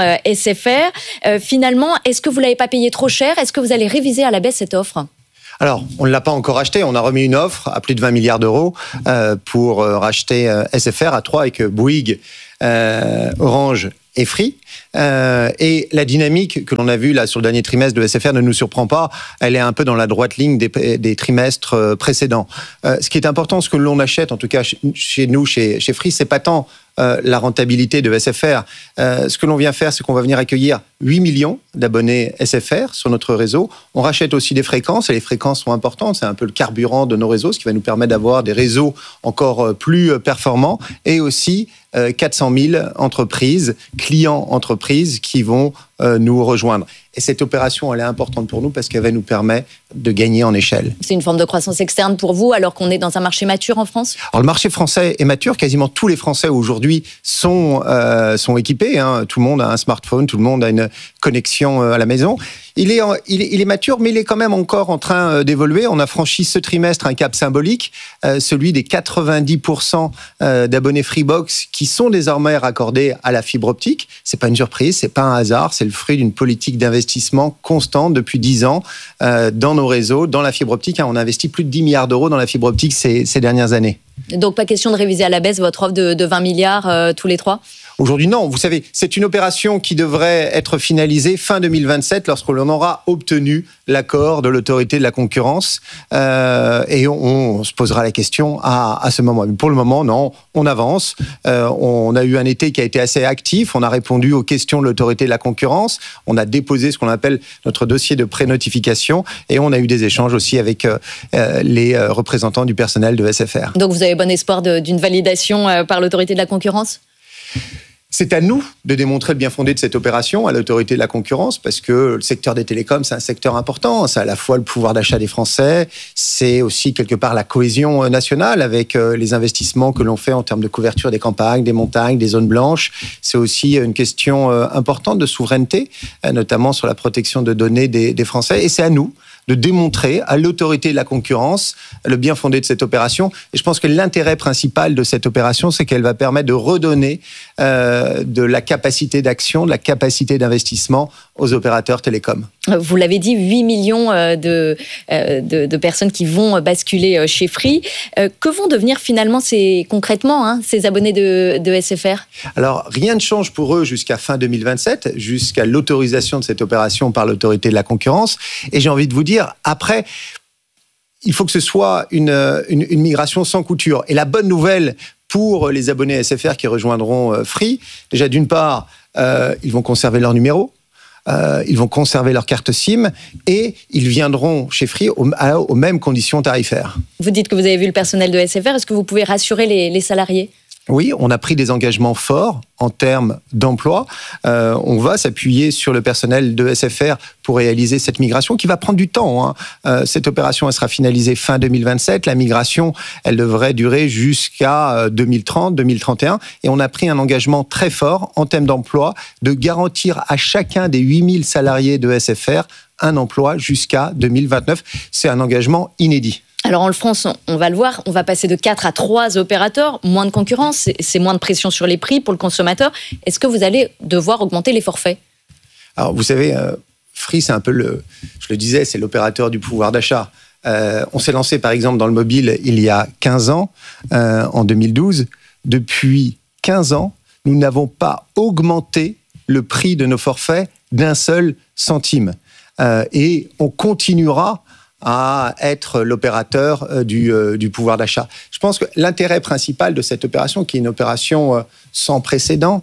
SFR. Finalement, est-ce que vous ne l'avez pas payé trop cher ? Est-ce que vous allez réviser à la baisse cette offre ? Alors, on ne l'a pas encore acheté. On a remis une offre à plus de 20 milliards d'euros pour racheter SFR à 3 avec Bouygues, Orange et Free. Et la dynamique que l'on a vue là sur le dernier trimestre de SFR ne nous surprend pas. Elle est un peu dans la droite ligne des trimestres précédents. Ce qui est important, ce que l'on achète, en tout cas chez nous, chez Free, c'est pas tant la rentabilité de SFR. Ce que l'on vient faire, c'est qu'on va venir accueillir 8 millions d'abonnés SFR sur notre réseau. On rachète aussi des fréquences, et les fréquences sont importantes. C'est un peu le carburant de nos réseaux, ce qui va nous permettre d'avoir des réseaux encore plus performants, et aussi 400 000 entreprises, clients entreprises qui vont nous rejoindre. Et cette opération, elle est importante pour nous parce qu'elle va nous permettre de gagner en échelle. C'est une forme de croissance externe pour vous, alors qu'on est dans un marché mature en France ? Alors, le marché français est mature. Quasiment tous les Français aujourd'hui sont équipés. Tout le monde a un smartphone, tout le monde a une connexion à la maison. Il est mature, mais il est quand même encore en train d'évoluer. On a franchi ce trimestre un cap symbolique, celui des 90% d'abonnés Freebox qui sont désormais raccordés à la fibre optique. C'est pas une surprise, c'est pas un hasard, c'est le fruit d'une politique d'investissement constante depuis 10 ans dans nos réseaux, dans la fibre optique. On a investi plus de 10 milliards d'euros dans la fibre optique ces dernières années. Donc pas question de réviser à la baisse votre offre de 20 milliards tous les 3 ? Aujourd'hui, non. Vous savez, c'est une opération qui devrait être finalisée fin 2027 lorsque l'on aura obtenu l'accord de l'autorité de la concurrence. Et on se posera la question à ce moment. Mais pour le moment, non, on avance. On a eu un été qui a été assez actif. On a répondu aux questions de l'autorité de la concurrence. On a déposé ce qu'on appelle notre dossier de pré-notification. Et on a eu des échanges aussi avec les représentants du personnel de SFR. Donc vous avez bon espoir d'une validation par l'autorité de la concurrence ? C'est à nous de démontrer le bien fondé de cette opération à l'autorité de la concurrence, parce que le secteur des télécoms, c'est un secteur important. C'est à la fois le pouvoir d'achat des Français, c'est aussi quelque part la cohésion nationale avec les investissements que l'on fait en termes de couverture des campagnes, des montagnes, des zones blanches. C'est aussi une question importante de souveraineté, notamment sur la protection de données des Français. Et c'est à nous de démontrer à l'autorité de la concurrence le bien fondé de cette opération. Et je pense que l'intérêt principal de cette opération, c'est qu'elle va permettre de redonner de la capacité d'action, de la capacité d'investissement aux opérateurs télécoms. Vous l'avez dit, 8 millions de personnes qui vont basculer chez Free. Que vont devenir finalement concrètement ces abonnés de SFR ? Alors, rien ne change pour eux jusqu'à fin 2027, jusqu'à l'autorisation de cette opération par l'autorité de la concurrence. Et j'ai envie de vous dire, après, il faut que ce soit une migration sans couture. Et la bonne nouvelle pour les abonnés SFR qui rejoindront Free, déjà d'une part, ils vont conserver leur numéro, ils vont conserver leur carte SIM et ils viendront chez Free aux mêmes conditions tarifaires. Vous dites que vous avez vu le personnel de SFR, est-ce que vous pouvez rassurer les salariés ? Oui, on a pris des engagements forts en termes d'emploi. On va s'appuyer sur le personnel de SFR pour réaliser cette migration qui va prendre du temps. Cette opération, elle sera finalisée fin 2027. La migration, elle devrait durer jusqu'à 2030, 2031. Et on a pris un engagement très fort en termes d'emploi de garantir à chacun des 8000 salariés de SFR un emploi jusqu'à 2029. C'est un engagement inédit. Alors en France, on va le voir, on va passer de 4 à 3 opérateurs, moins de concurrence, c'est moins de pression sur les prix pour le consommateur. Est-ce que vous allez devoir augmenter les forfaits ? Alors vous savez, Free, c'est un peu je le disais, c'est l'opérateur du pouvoir d'achat. On s'est lancé par exemple dans le mobile il y a 15 ans, en 2012. Depuis 15 ans, nous n'avons pas augmenté le prix de nos forfaits d'un seul centime. Et on continuera à être l'opérateur du pouvoir d'achat. Je pense que l'intérêt principal de cette opération, qui est une opération sans précédent,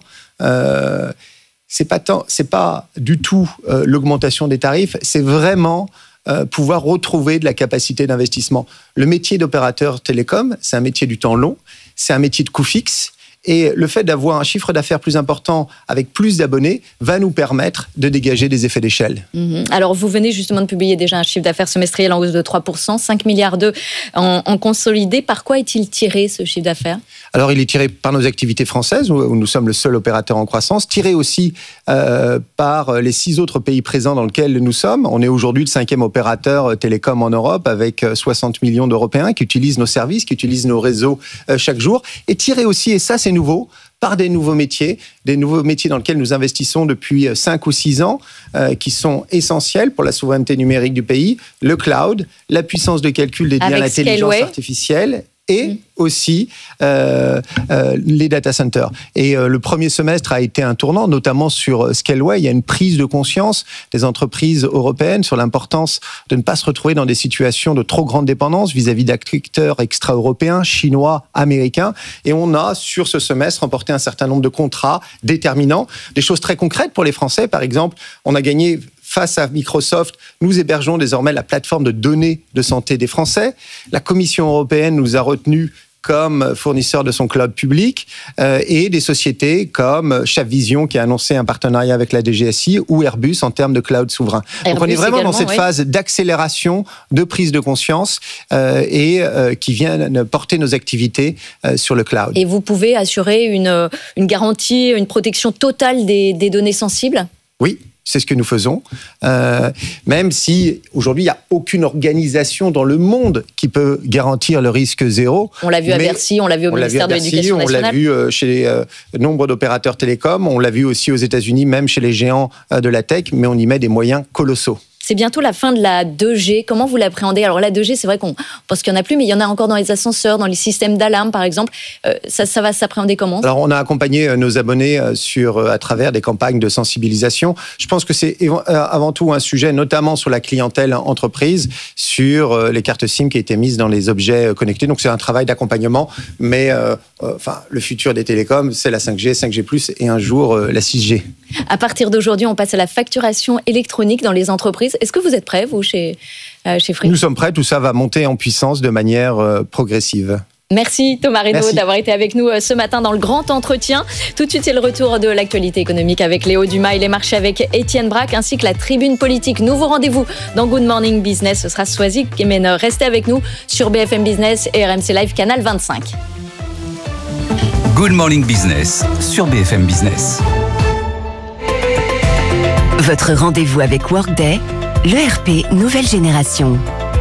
c'est pas du tout l'augmentation des tarifs, c'est vraiment pouvoir retrouver de la capacité d'investissement. Le métier d'opérateur télécom, c'est un métier du temps long, c'est un métier de coût fixe. Et le fait d'avoir un chiffre d'affaires plus important avec plus d'abonnés va nous permettre de dégager des effets d'échelle. Alors, vous venez justement de publier déjà un chiffre d'affaires semestriel en hausse de 3%, 5 milliards d'euros en consolidé. Par quoi est-il tiré, ce chiffre d'affaires ? Alors, il est tiré par nos activités françaises, où nous sommes le seul opérateur en croissance, tiré aussi par les 6 autres pays présents dans lesquels nous sommes. On est aujourd'hui le 5e opérateur télécom en Europe, avec 60 millions d'Européens qui utilisent nos services, qui utilisent nos réseaux chaque jour. Et tiré aussi, et ça c'est nouveau, par des nouveaux métiers dans lesquels nous investissons depuis 5 ou 6 ans, qui sont essentiels pour la souveraineté numérique du pays, le cloud, la puissance de calcul dédiée à l'intelligence artificielle, et aussi les data centers. Et le premier semestre a été un tournant, notamment sur Scaleway. Il y a une prise de conscience des entreprises européennes sur l'importance de ne pas se retrouver dans des situations de trop grande dépendance vis-à-vis d'acteurs extra-européens, chinois, américains. Et on a, sur ce semestre, remporté un certain nombre de contrats déterminants. Des choses très concrètes pour les Français. Par exemple, on a gagné... Face à Microsoft, nous hébergeons désormais la plateforme de données de santé des Français. La Commission européenne nous a retenus comme fournisseur de son cloud public, et des sociétés comme Chavvision qui a annoncé un partenariat avec la DGSI, ou Airbus en termes de cloud souverain. Donc on est vraiment dans cette phase d'accélération, de prise de conscience, et qui vient porter nos activités sur le cloud. Et vous pouvez assurer une garantie, une protection totale des données sensibles ? Oui. C'est ce que nous faisons, même si aujourd'hui il n'y a aucune organisation dans le monde qui peut garantir le risque zéro. On l'a vu à Bercy, on l'a vu au ministère de l'Éducation nationale. On l'a vu chez nombre d'opérateurs télécoms, on l'a vu aussi aux États-Unis, même chez les géants de la tech, mais on y met des moyens colossaux. C'est bientôt la fin de la 2G. Comment vous l'appréhendez ? Alors la 2G, c'est vrai qu'on pense qu'il n'y en a plus, mais il y en a encore dans les ascenseurs, dans les systèmes d'alarme, par exemple. Ça va s'appréhender comment ? Alors on a accompagné nos abonnés à travers des campagnes de sensibilisation. Je pense que c'est avant tout un sujet, notamment sur la clientèle entreprise, sur les cartes SIM qui étaient mises dans les objets connectés. Donc c'est un travail d'accompagnement, mais le futur des télécoms, c'est la 5G, 5G+, et un jour la 6G. À partir d'aujourd'hui, on passe à la facturation électronique dans les entreprises. Est-ce que vous êtes prêts, vous, chez Free ? Nous sommes prêts, tout ça va monter en puissance de manière progressive. Merci Thomas Reynaud d'avoir été avec nous ce matin dans le grand entretien. Tout de suite, c'est le retour de l'actualité économique avec Léo Dumas et les marchés avec Étienne Braque, ainsi que la tribune politique. Nouveau rendez-vous dans Good Morning Business. Ce sera Swazik Kemener. Restez avec nous sur BFM Business et RMC Live Canal 25. Good Morning Business sur BFM Business. Votre rendez-vous avec Workday, l'ERP nouvelle génération.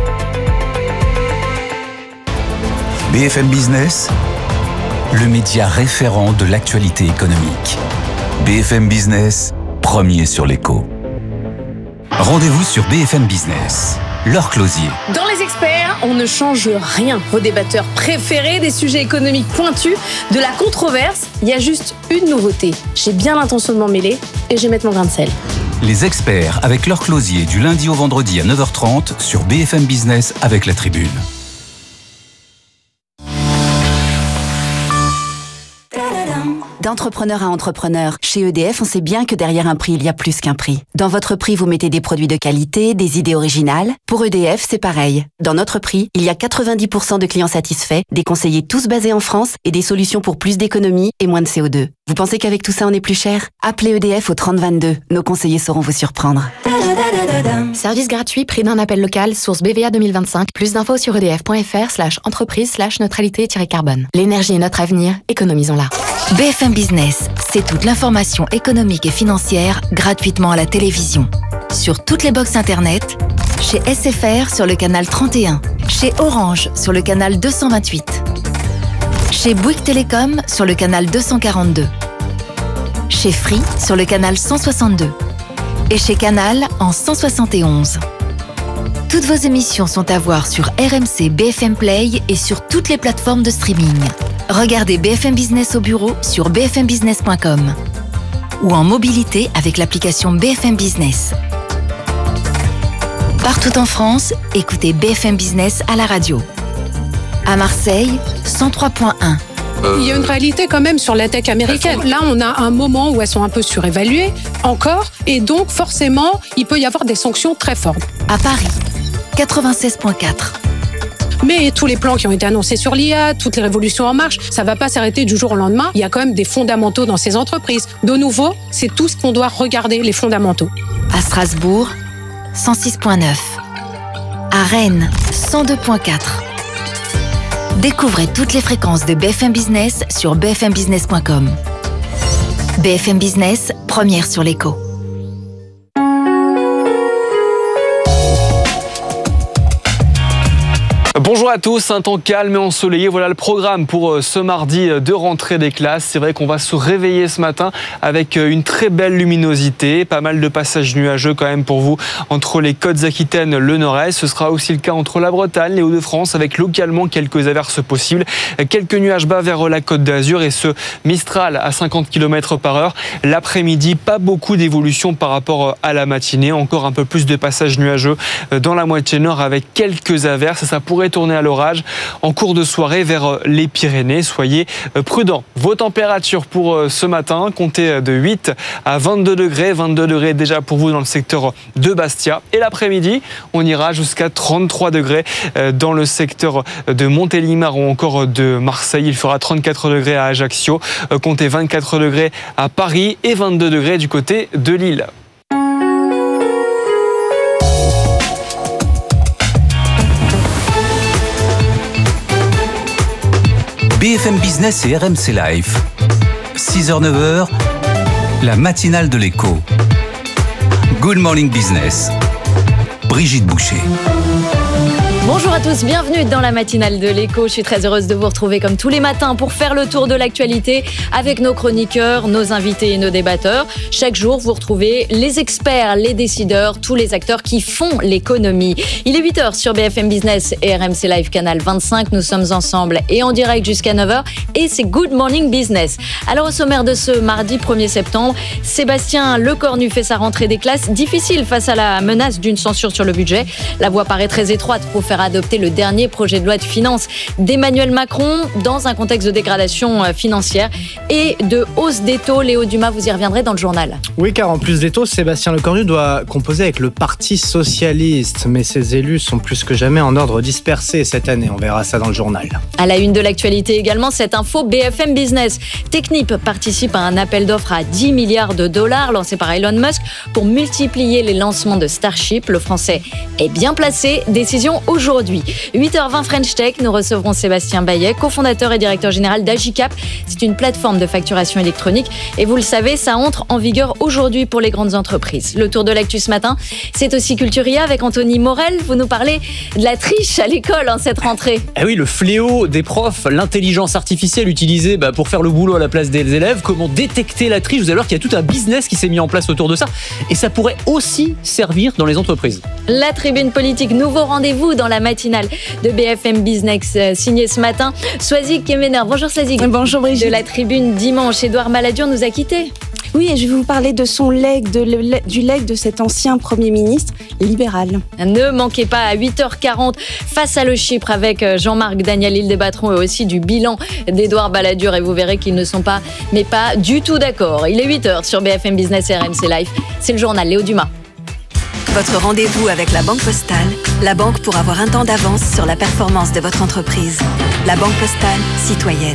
BFM Business, le média référent de l'actualité économique. BFM Business, premier sur l'écho. Rendez-vous sur BFM Business. Laure Closier. Dans les experts, on ne change rien. Vos débatteurs préférés, des sujets économiques pointus, de la controverse, il y a juste une nouveauté. J'ai bien l'intention de m'en mêler et je vais mettre mon grain de sel. Les experts avec Laure Closier du lundi au vendredi à 9h30 sur BFM Business avec la tribune. D'entrepreneur à entrepreneur, chez EDF, on sait bien que derrière un prix, il y a plus qu'un prix. Dans votre prix, vous mettez des produits de qualité, des idées originales. Pour EDF, c'est pareil. Dans notre prix, il y a 90% de clients satisfaits, des conseillers tous basés en France et des solutions pour plus d'économie et moins de CO2. Vous pensez qu'avec tout ça, on est plus cher ? Appelez EDF au 3022. Nos conseillers sauront vous surprendre. Service gratuit, prix d'un appel local, source BVA 2025. Plus d'infos sur edf.fr/entreprise/neutralité-carbone. L'énergie est notre avenir, économisons-la. BFM Business, c'est toute l'information économique et financière gratuitement à la télévision. Sur toutes les box internet, chez SFR sur le canal 31, chez Orange sur le canal 228, chez Bouygues Télécom sur le canal 242, chez Free sur le canal 162 et chez Canal en 171. Toutes vos émissions sont à voir sur RMC BFM Play et sur toutes les plateformes de streaming. Regardez BFM Business au bureau sur bfmbusiness.com. ou en mobilité avec l'application BFM Business. Partout en France, écoutez BFM Business à la radio. À Marseille, 103.1. Il y a une réalité quand même sur la tech américaine. Là, on a un moment où elles sont un peu surévaluées, encore, et donc forcément, il peut y avoir des sanctions très fortes. À Paris, 96.4. Mais tous les plans qui ont été annoncés sur l'IA, toutes les révolutions en marche, ça ne va pas s'arrêter du jour au lendemain. Il y a quand même des fondamentaux dans ces entreprises. De nouveau, c'est tout ce qu'on doit regarder, les fondamentaux. À Strasbourg, 106.9. À Rennes, 102.4. Découvrez toutes les fréquences de BFM Business sur bfmbusiness.com. BFM Business, première sur l'écho. Bonjour à tous, un temps calme et ensoleillé, voilà le programme pour ce mardi de rentrée des classes. C'est vrai qu'on va se réveiller ce matin avec une très belle luminosité, pas mal de passages nuageux quand même pour vous entre les Côtes-Aquitaines, le nord-est. Ce sera aussi le cas entre la Bretagne, les Hauts-de-France avec localement quelques averses possibles. Quelques nuages bas vers la Côte d'Azur et ce Mistral à 50 km/h. L'après-midi, pas beaucoup d'évolution par rapport à la matinée. Encore un peu plus de passages nuageux dans la moitié nord avec quelques averses. Ça pourrait tourner à l'orage en cours de soirée vers les Pyrénées. Soyez prudents. Vos températures pour ce matin, comptez de 8 à 22 degrés. 22 degrés déjà pour vous dans le secteur de Bastia. Et l'après-midi, on ira jusqu'à 33 degrés dans le secteur de Montélimar ou encore de Marseille. Il fera 34 degrés à Ajaccio. Comptez 24 degrés à Paris et 22 degrés du côté de Lille. BFM Business et RMC Live. 6h-9h, la matinale de l'écho. Good Morning Business. Brigitte Boucher. Bonjour à tous, bienvenue dans la matinale de l'écho. Je suis très heureuse de vous retrouver comme tous les matins pour faire le tour de l'actualité avec nos chroniqueurs, nos invités et nos débatteurs. Chaque jour, vous retrouvez les experts, les décideurs, tous les acteurs qui font l'économie. Il est 8h sur BFM Business et RMC Live Canal 25. Nous sommes ensemble et en direct jusqu'à 9h et c'est Good Morning Business. Alors au sommaire de ce mardi 1er septembre, Sébastien Lecornu fait sa rentrée des classes. Difficile face à la menace d'une censure sur le budget. La voie paraît très étroite pour faire adopter le dernier projet de loi de finances d'Emmanuel Macron dans un contexte de dégradation financière et de hausse des taux. Léo Dumas, vous y reviendrez dans le journal. Oui, car en plus des taux, Sébastien Lecornu doit composer avec le Parti socialiste. Mais ses élus sont plus que jamais en ordre dispersé cette année. On verra ça dans le journal. À la une de l'actualité également, cette info BFM Business. Technip participe à un appel d'offres à 10 milliards de dollars lancé par Elon Musk pour multiplier les lancements de Starship. Le français est bien placé. Décision aujourd'hui. 8h20 French Tech, nous recevrons Sébastien Bayet, cofondateur et directeur général d'Agicap. C'est une plateforme de facturation électronique et vous le savez, ça entre en vigueur aujourd'hui pour les grandes entreprises. Le tour de l'actu ce matin, c'est aussi Culturia avec Anthony Morel. Vous nous parlez de la triche à l'école en cette rentrée. Eh oui, le fléau des profs, l'intelligence artificielle utilisée pour faire le boulot à la place des élèves, comment détecter la triche. Vous allez voir qu'il y a tout un business qui s'est mis en place autour de ça et ça pourrait aussi servir dans les entreprises. La tribune politique, nouveau rendez-vous dans la matinale de BFM Business signé ce matin. Swazik Kemener. Bonjour Swazik. Bonjour Brigitte. De la tribune dimanche, Édouard Balladur nous a quittés. Oui, et je vais vous parler de son legs, du legs de cet ancien Premier ministre libéral. Ne manquez pas à 8h40 face à le Chypre avec Jean-Marc Daniel. Ils débattront eux aussi du bilan d'Édouard Balladur et vous verrez qu'ils ne sont pas, mais pas du tout d'accord. Il est 8h sur BFM Business et RMC Live. C'est le journal Léo Dumas. Votre rendez-vous avec la Banque Postale, la banque pour avoir un temps d'avance sur la performance de votre entreprise. La Banque Postale, citoyenne.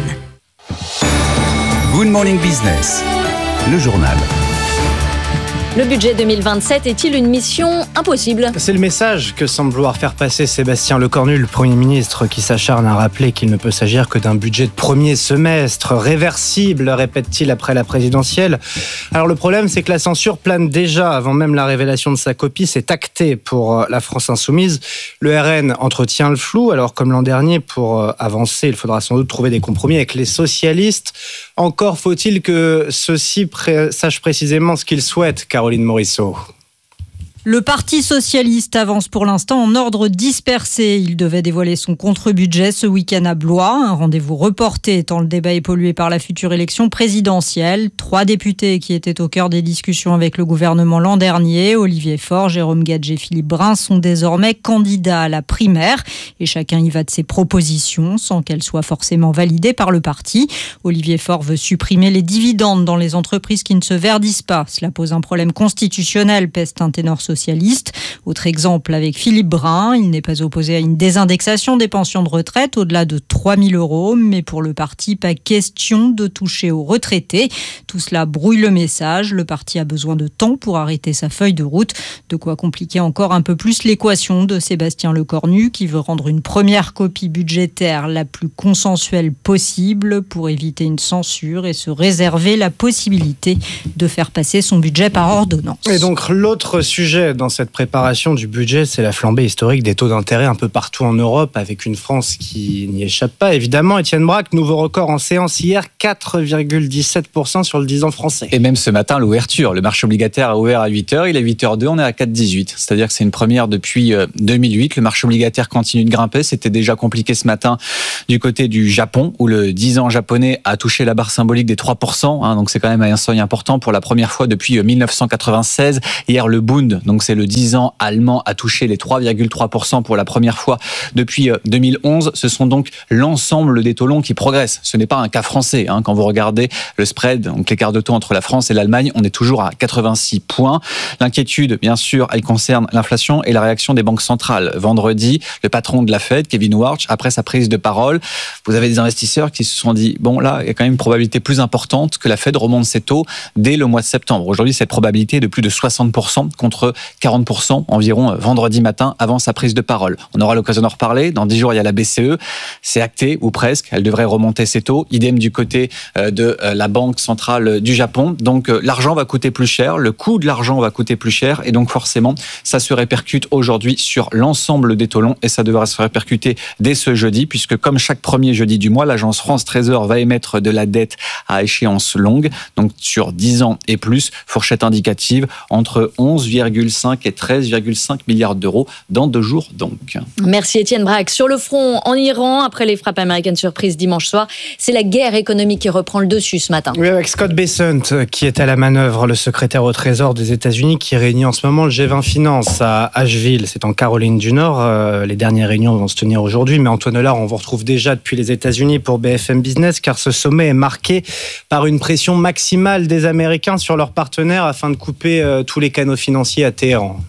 Good Morning Business, le journal. Le budget 2027 est-il une mission impossible ? C'est le message que semble vouloir faire passer Sébastien Lecornu, le Premier ministre, qui s'acharne à rappeler qu'il ne peut s'agir que d'un budget de premier semestre, réversible, répète-t-il après la présidentielle. Alors le problème, c'est que la censure plane déjà avant même la révélation de sa copie. C'est acté pour la France Insoumise. Le RN entretient le flou, alors comme l'an dernier, pour avancer, il faudra sans doute trouver des compromis avec les socialistes. Encore faut-il que ceux-ci sachent précisément ce qu'ils souhaitent, Caroline Morisseau. Le Parti socialiste avance pour l'instant en ordre dispersé. Il devait dévoiler son contre-budget ce week-end à Blois. Un rendez-vous reporté tant le débat est pollué par la future élection présidentielle. 3 députés qui étaient au cœur des discussions avec le gouvernement l'an dernier, Olivier Faure, Jérôme Gage et Philippe Brun, sont désormais candidats à la primaire. Et chacun y va de ses propositions sans qu'elles soient forcément validées par le parti. Olivier Faure veut supprimer les dividendes dans les entreprises qui ne se verdissent pas. Cela pose un problème constitutionnel, pèse un ténor socialiste. Autre exemple avec Philippe Brun, il n'est pas opposé à une désindexation des pensions de retraite au-delà de 3 000 €, mais pour le parti, pas question de toucher aux retraités. Tout cela brouille le message. Le parti a besoin de temps pour arrêter sa feuille de route. De quoi compliquer encore un peu plus l'équation de Sébastien Lecornu, qui veut rendre une première copie budgétaire la plus consensuelle possible pour éviter une censure et se réserver la possibilité de faire passer son budget par ordonnance. Et donc l'autre sujet dans cette préparation du budget, c'est la flambée historique des taux d'intérêt un peu partout en Europe, avec une France qui n'y échappe pas. Évidemment, Étienne Braque, nouveau record en séance hier, 4,17% sur le 10 ans français. Et même ce matin, l'ouverture, le marché obligataire a ouvert à 8h, il est 8h02, on est à 4,18. C'est-à-dire que c'est une première depuis 2008. Le marché obligataire continue de grimper. C'était déjà compliqué ce matin du côté du Japon, où le 10 ans japonais a touché la barre symbolique des 3%. Donc c'est quand même un seuil important pour la première fois depuis 1996. Hier, le Bund, donc c'est le 10 ans allemand, a touché les 3,3% pour la première fois depuis 2011. Ce sont donc l'ensemble des taux longs qui progressent. Ce n'est pas un cas français. Quand vous regardez le spread, donc l'écart de taux entre la France et l'Allemagne, on est toujours à 86 points. L'inquiétude, bien sûr, elle concerne l'inflation et la réaction des banques centrales. Vendredi, le patron de la Fed, Kevin Warsh, après sa prise de parole, vous avez des investisseurs qui se sont dit, bon là, il y a quand même une probabilité plus importante que la Fed remonte ses taux dès le mois de septembre. Aujourd'hui, cette probabilité est de plus de 60% contre 40% environ vendredi matin avant sa prise de parole. On aura l'occasion d'en reparler. Dans 10 jours, il y a la BCE. C'est acté, ou presque. Elle devrait remonter ses taux. Idem du côté de la Banque centrale du Japon. Donc, l'argent va coûter plus cher. Le coût de l'argent va coûter plus cher. Et donc, forcément, ça se répercute aujourd'hui sur l'ensemble des taux longs. Et ça devra se répercuter dès ce jeudi, puisque comme chaque premier jeudi du mois, l'agence France Trésor va émettre de la dette à échéance longue. Donc, sur 10 ans et plus, fourchette indicative entre 11,5 et 13,5 milliards d'euros dans 2 jours donc. Merci Étienne Braque. Sur le front en Iran, après les frappes américaines surprises dimanche soir, c'est la guerre économique qui reprend le dessus ce matin. Oui, avec Scott Bessent qui est à la manœuvre, le secrétaire au Trésor des États-Unis qui réunit en ce moment le G20 Finance à Asheville, c'est en Caroline du Nord. Les dernières réunions vont se tenir aujourd'hui, mais Antoine Hollard, on vous retrouve déjà depuis les États-Unis pour BFM Business, car ce sommet est marqué par une pression maximale des Américains sur leurs partenaires afin de couper tous les canaux financiers à Téhéran.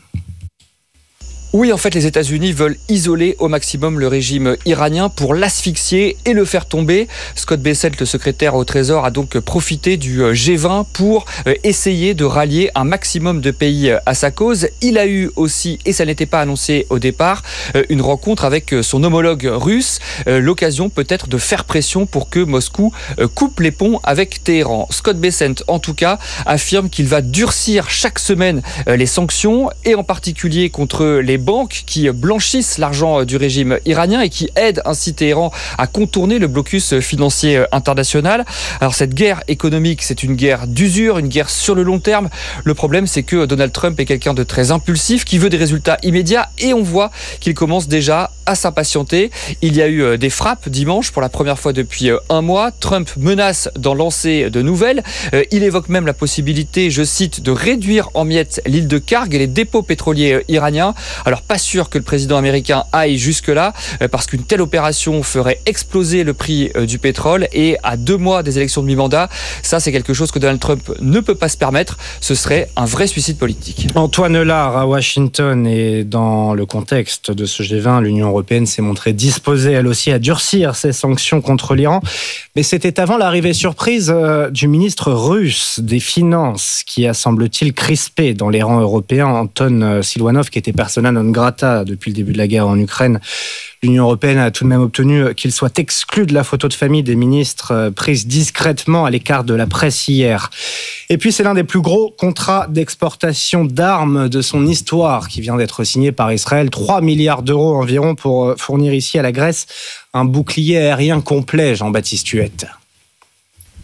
Oui, en fait, les États-Unis veulent isoler au maximum le régime iranien pour l'asphyxier et le faire tomber. Scott Bessent, le secrétaire au Trésor, a donc profité du G20 pour essayer de rallier un maximum de pays à sa cause. Il a eu aussi, et ça n'était pas annoncé au départ, une rencontre avec son homologue russe, l'occasion peut-être de faire pression pour que Moscou coupe les ponts avec Téhéran. Scott Bessent, en tout cas, affirme qu'il va durcir chaque semaine les sanctions, et en particulier contre les banques qui blanchissent l'argent du régime iranien et qui aident ainsi Téhéran à contourner le blocus financier international. Alors cette guerre économique, c'est une guerre d'usure, une guerre sur le long terme. Le problème, c'est que Donald Trump est quelqu'un de très impulsif, qui veut des résultats immédiats, et on voit qu'il commence déjà à s'impatienter. Il y a eu des frappes dimanche pour la première fois depuis un mois. Trump menace d'en lancer de nouvelles. Il évoque même la possibilité, je cite, de réduire en miettes l'île de Karg et les dépôts pétroliers iraniens. Alors pas sûr que le président américain aille jusque-là, parce qu'une telle opération ferait exploser le prix du pétrole, et à 2 mois des élections de mi-mandat, ça c'est quelque chose que Donald Trump ne peut pas se permettre. Ce serait un vrai suicide politique. Antoine Hollard à Washington, et dans le contexte de ce G20, l'Union européenne s'est montrée disposée elle aussi à durcir ses sanctions contre l'Iran. Mais c'était avant l'arrivée surprise du ministre russe des Finances, qui a semble-t-il crispé dans les rangs européens, Anton Silvanov, qui était persona non grata depuis le début de la guerre en Ukraine. L'Union européenne a tout de même obtenu qu'il soit exclu de la photo de famille des ministres prise discrètement à l'écart de la presse hier. Et puis c'est l'un des plus gros contrats d'exportation d'armes de son histoire qui vient d'être signé par Israël. 3 milliards d'euros environ pour fournir ici à la Grèce un bouclier aérien complet, Jean-Baptiste Huette.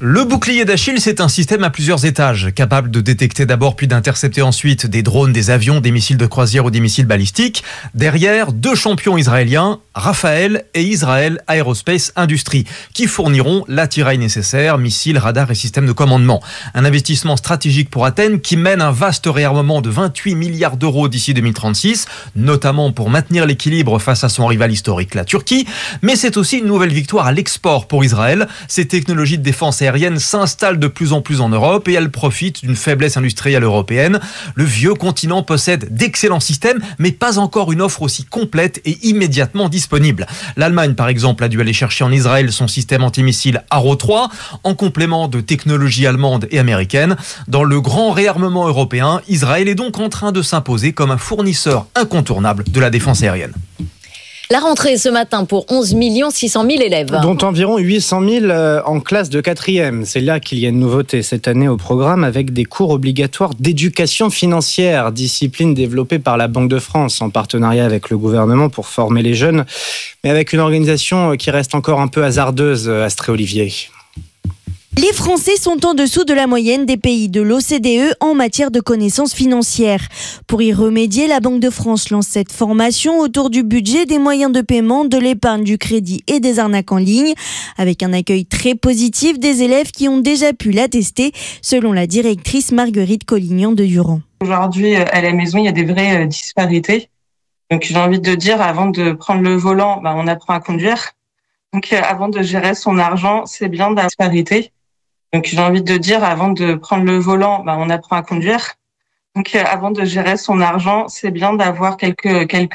Le bouclier d'Achille, c'est un système à plusieurs étages, capable de détecter d'abord puis d'intercepter ensuite des drones, des avions, des missiles de croisière ou des missiles balistiques. Derrière, 2 champions israéliens, Rafael et Israel Aerospace Industries, qui fourniront l'attirail nécessaire, missiles, radars et systèmes de commandement. Un investissement stratégique pour Athènes qui mène un vaste réarmement de 28 milliards d'euros d'ici 2036, notamment pour maintenir l'équilibre face à son rival historique, la Turquie. Mais c'est aussi une nouvelle victoire à l'export pour Israël. Ces technologies de défense aérienne s'installent de plus en plus en Europe et elles profitent d'une faiblesse industrielle européenne. Le vieux continent possède d'excellents systèmes, mais pas encore une offre aussi complète et immédiatement disponible. L'Allemagne, par exemple, a dû aller chercher en Israël son système antimissile Arrow 3, en complément de technologies allemandes et américaines. Dans le grand réarmement européen, Israël est donc en train de s'imposer comme un fournisseur incontournable de la défense aérienne. La rentrée ce matin pour 11 600 000 élèves. Dont environ 800 000 en classe de 4e. C'est là qu'il y a une nouveauté cette année au programme avec des cours obligatoires d'éducation financière, discipline développée par la Banque de France en partenariat avec le gouvernement pour former les jeunes, mais avec une organisation qui reste encore un peu hasardeuse, Astrée Olivier. Les Français sont en dessous de la moyenne des pays de l'OCDE en matière de connaissances financières. Pour y remédier, la Banque de France lance cette formation autour du budget, des moyens de paiement, de l'épargne, du crédit et des arnaques en ligne, avec un accueil très positif des élèves qui ont déjà pu l'attester, selon la directrice Marguerite Collignan de Durand. Aujourd'hui, à la maison, il y a des vraies disparités. Donc j'ai envie de dire, avant de prendre le volant, on apprend à conduire. Donc avant de gérer son argent, c'est bien d'avoir des disparités. Donc j'ai envie de dire, avant de prendre le volant, on apprend à conduire. Donc avant de gérer son argent, c'est bien d'avoir quelques